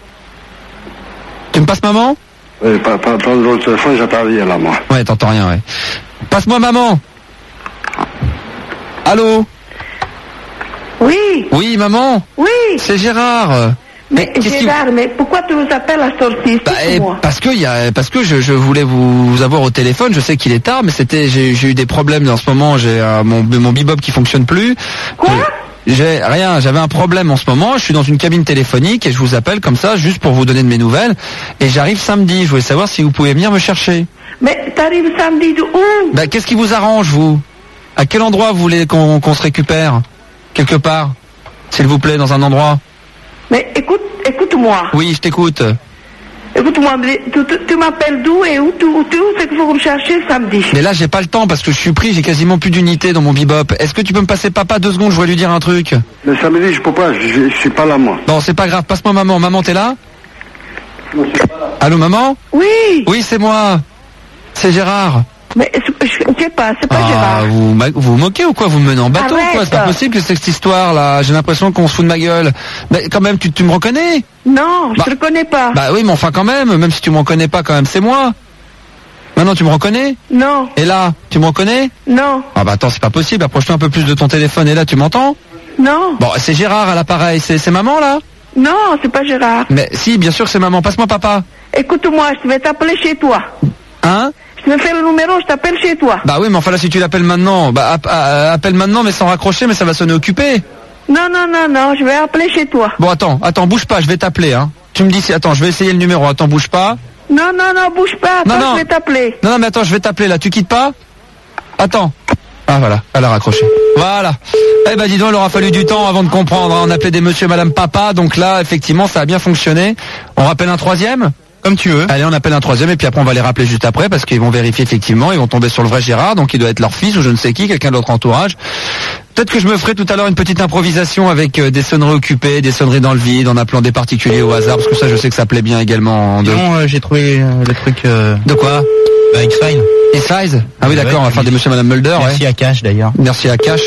Tu me passes maman? Oui, pas dans le téléphone, j'entends rien là, moi. Ouais, t'entends rien, ouais. Passe-moi maman. Allô? Oui. Oui, maman. Oui. C'est Gérard. Mais Gérard, mais pourquoi tu nous appelles à sortir? Parce que je voulais vous avoir au téléphone. Je sais qu'il est tard, mais j'ai eu des problèmes en ce moment. J'ai mon bebop qui fonctionne plus. Quoi? J'avais un problème en ce moment. Je suis dans une cabine téléphonique et je vous appelle comme ça juste pour vous donner de mes nouvelles. Et j'arrive samedi. Je voulais savoir si vous pouvez venir me chercher. Mais t'arrives samedi de où? Qu'est-ce qui vous arrange, vous? À quel endroit vous voulez qu'on se récupère? Quelque part, s'il vous plaît, dans un endroit. Mais écoute-moi. Oui, je t'écoute. Écoute-moi, tu m'appelles d'où et où c'est qu'il faut me chercher samedi? Mais là, j'ai pas le temps parce que je suis pris, j'ai quasiment plus d'unité dans mon bebop. Est-ce que tu peux me passer papa 2 secondes? Je voudrais lui dire un truc. Le samedi, je peux pas, je suis pas là, moi. Bon, c'est pas grave, passe-moi maman. Maman, t'es là? Non, je suis pas là. Allô, maman? Oui. Oui, c'est moi. C'est Gérard. Mais je sais pas, c'est pas Gérard. Vous vous moquez ou quoi? Vous me menez en bateau ou quoi? C'est pas possible que cette histoire là. J'ai l'impression qu'on se fout de ma gueule. Mais quand même, tu me reconnais? Non, je te reconnais pas. Bah oui, mais enfin quand même si tu me reconnais pas quand même, c'est moi. Maintenant, tu me reconnais? Non. Et là, tu me reconnais? Non. Ah bah attends, c'est pas possible. Approche-toi un peu plus de ton téléphone et là, tu m'entends? Non. Bon, c'est Gérard à l'appareil. C'est maman là? Non, c'est pas Gérard. Mais si, bien sûr, c'est maman. Passe-moi papa. Écoute-moi, je vais t'appeler chez toi. Hein? Je me fais le numéro, je t'appelle chez toi. Bah oui, mais enfin là, si tu l'appelles maintenant, appelle maintenant, mais sans raccrocher, mais ça va sonner occupé. Non, je vais appeler chez toi. Bon, attends, bouge pas, je vais t'appeler, hein. Tu me dis si, attends, je vais essayer le numéro, attends, bouge pas. Non, bouge pas, je vais t'appeler. Non, mais attends, je vais t'appeler là, tu quittes pas? Attends. Ah voilà, elle a raccroché. Voilà. Eh ben dis donc, il aura fallu du temps avant de comprendre, hein. On appelait des monsieur et madame papa, donc là, effectivement, ça a bien fonctionné. On rappelle un troisième? Comme tu veux. Allez, on appelle un troisième et puis après on va les rappeler juste après parce qu'ils vont vérifier effectivement, ils vont tomber sur le vrai Gérard, donc il doit être leur fils ou je ne sais qui, quelqu'un de l'autre entourage. Peut-être que je me ferai tout à l'heure une petite improvisation avec des sonneries occupées, des sonneries dans le vide, en appelant des particuliers au hasard, parce que ça je sais que ça plaît bien également. Non, j'ai trouvé le truc... De quoi? X-Files. X-Files? Ah oui, d'accord, on va faire des monsieur et madame Mulder. Merci à Cash d'ailleurs. Merci à Cash.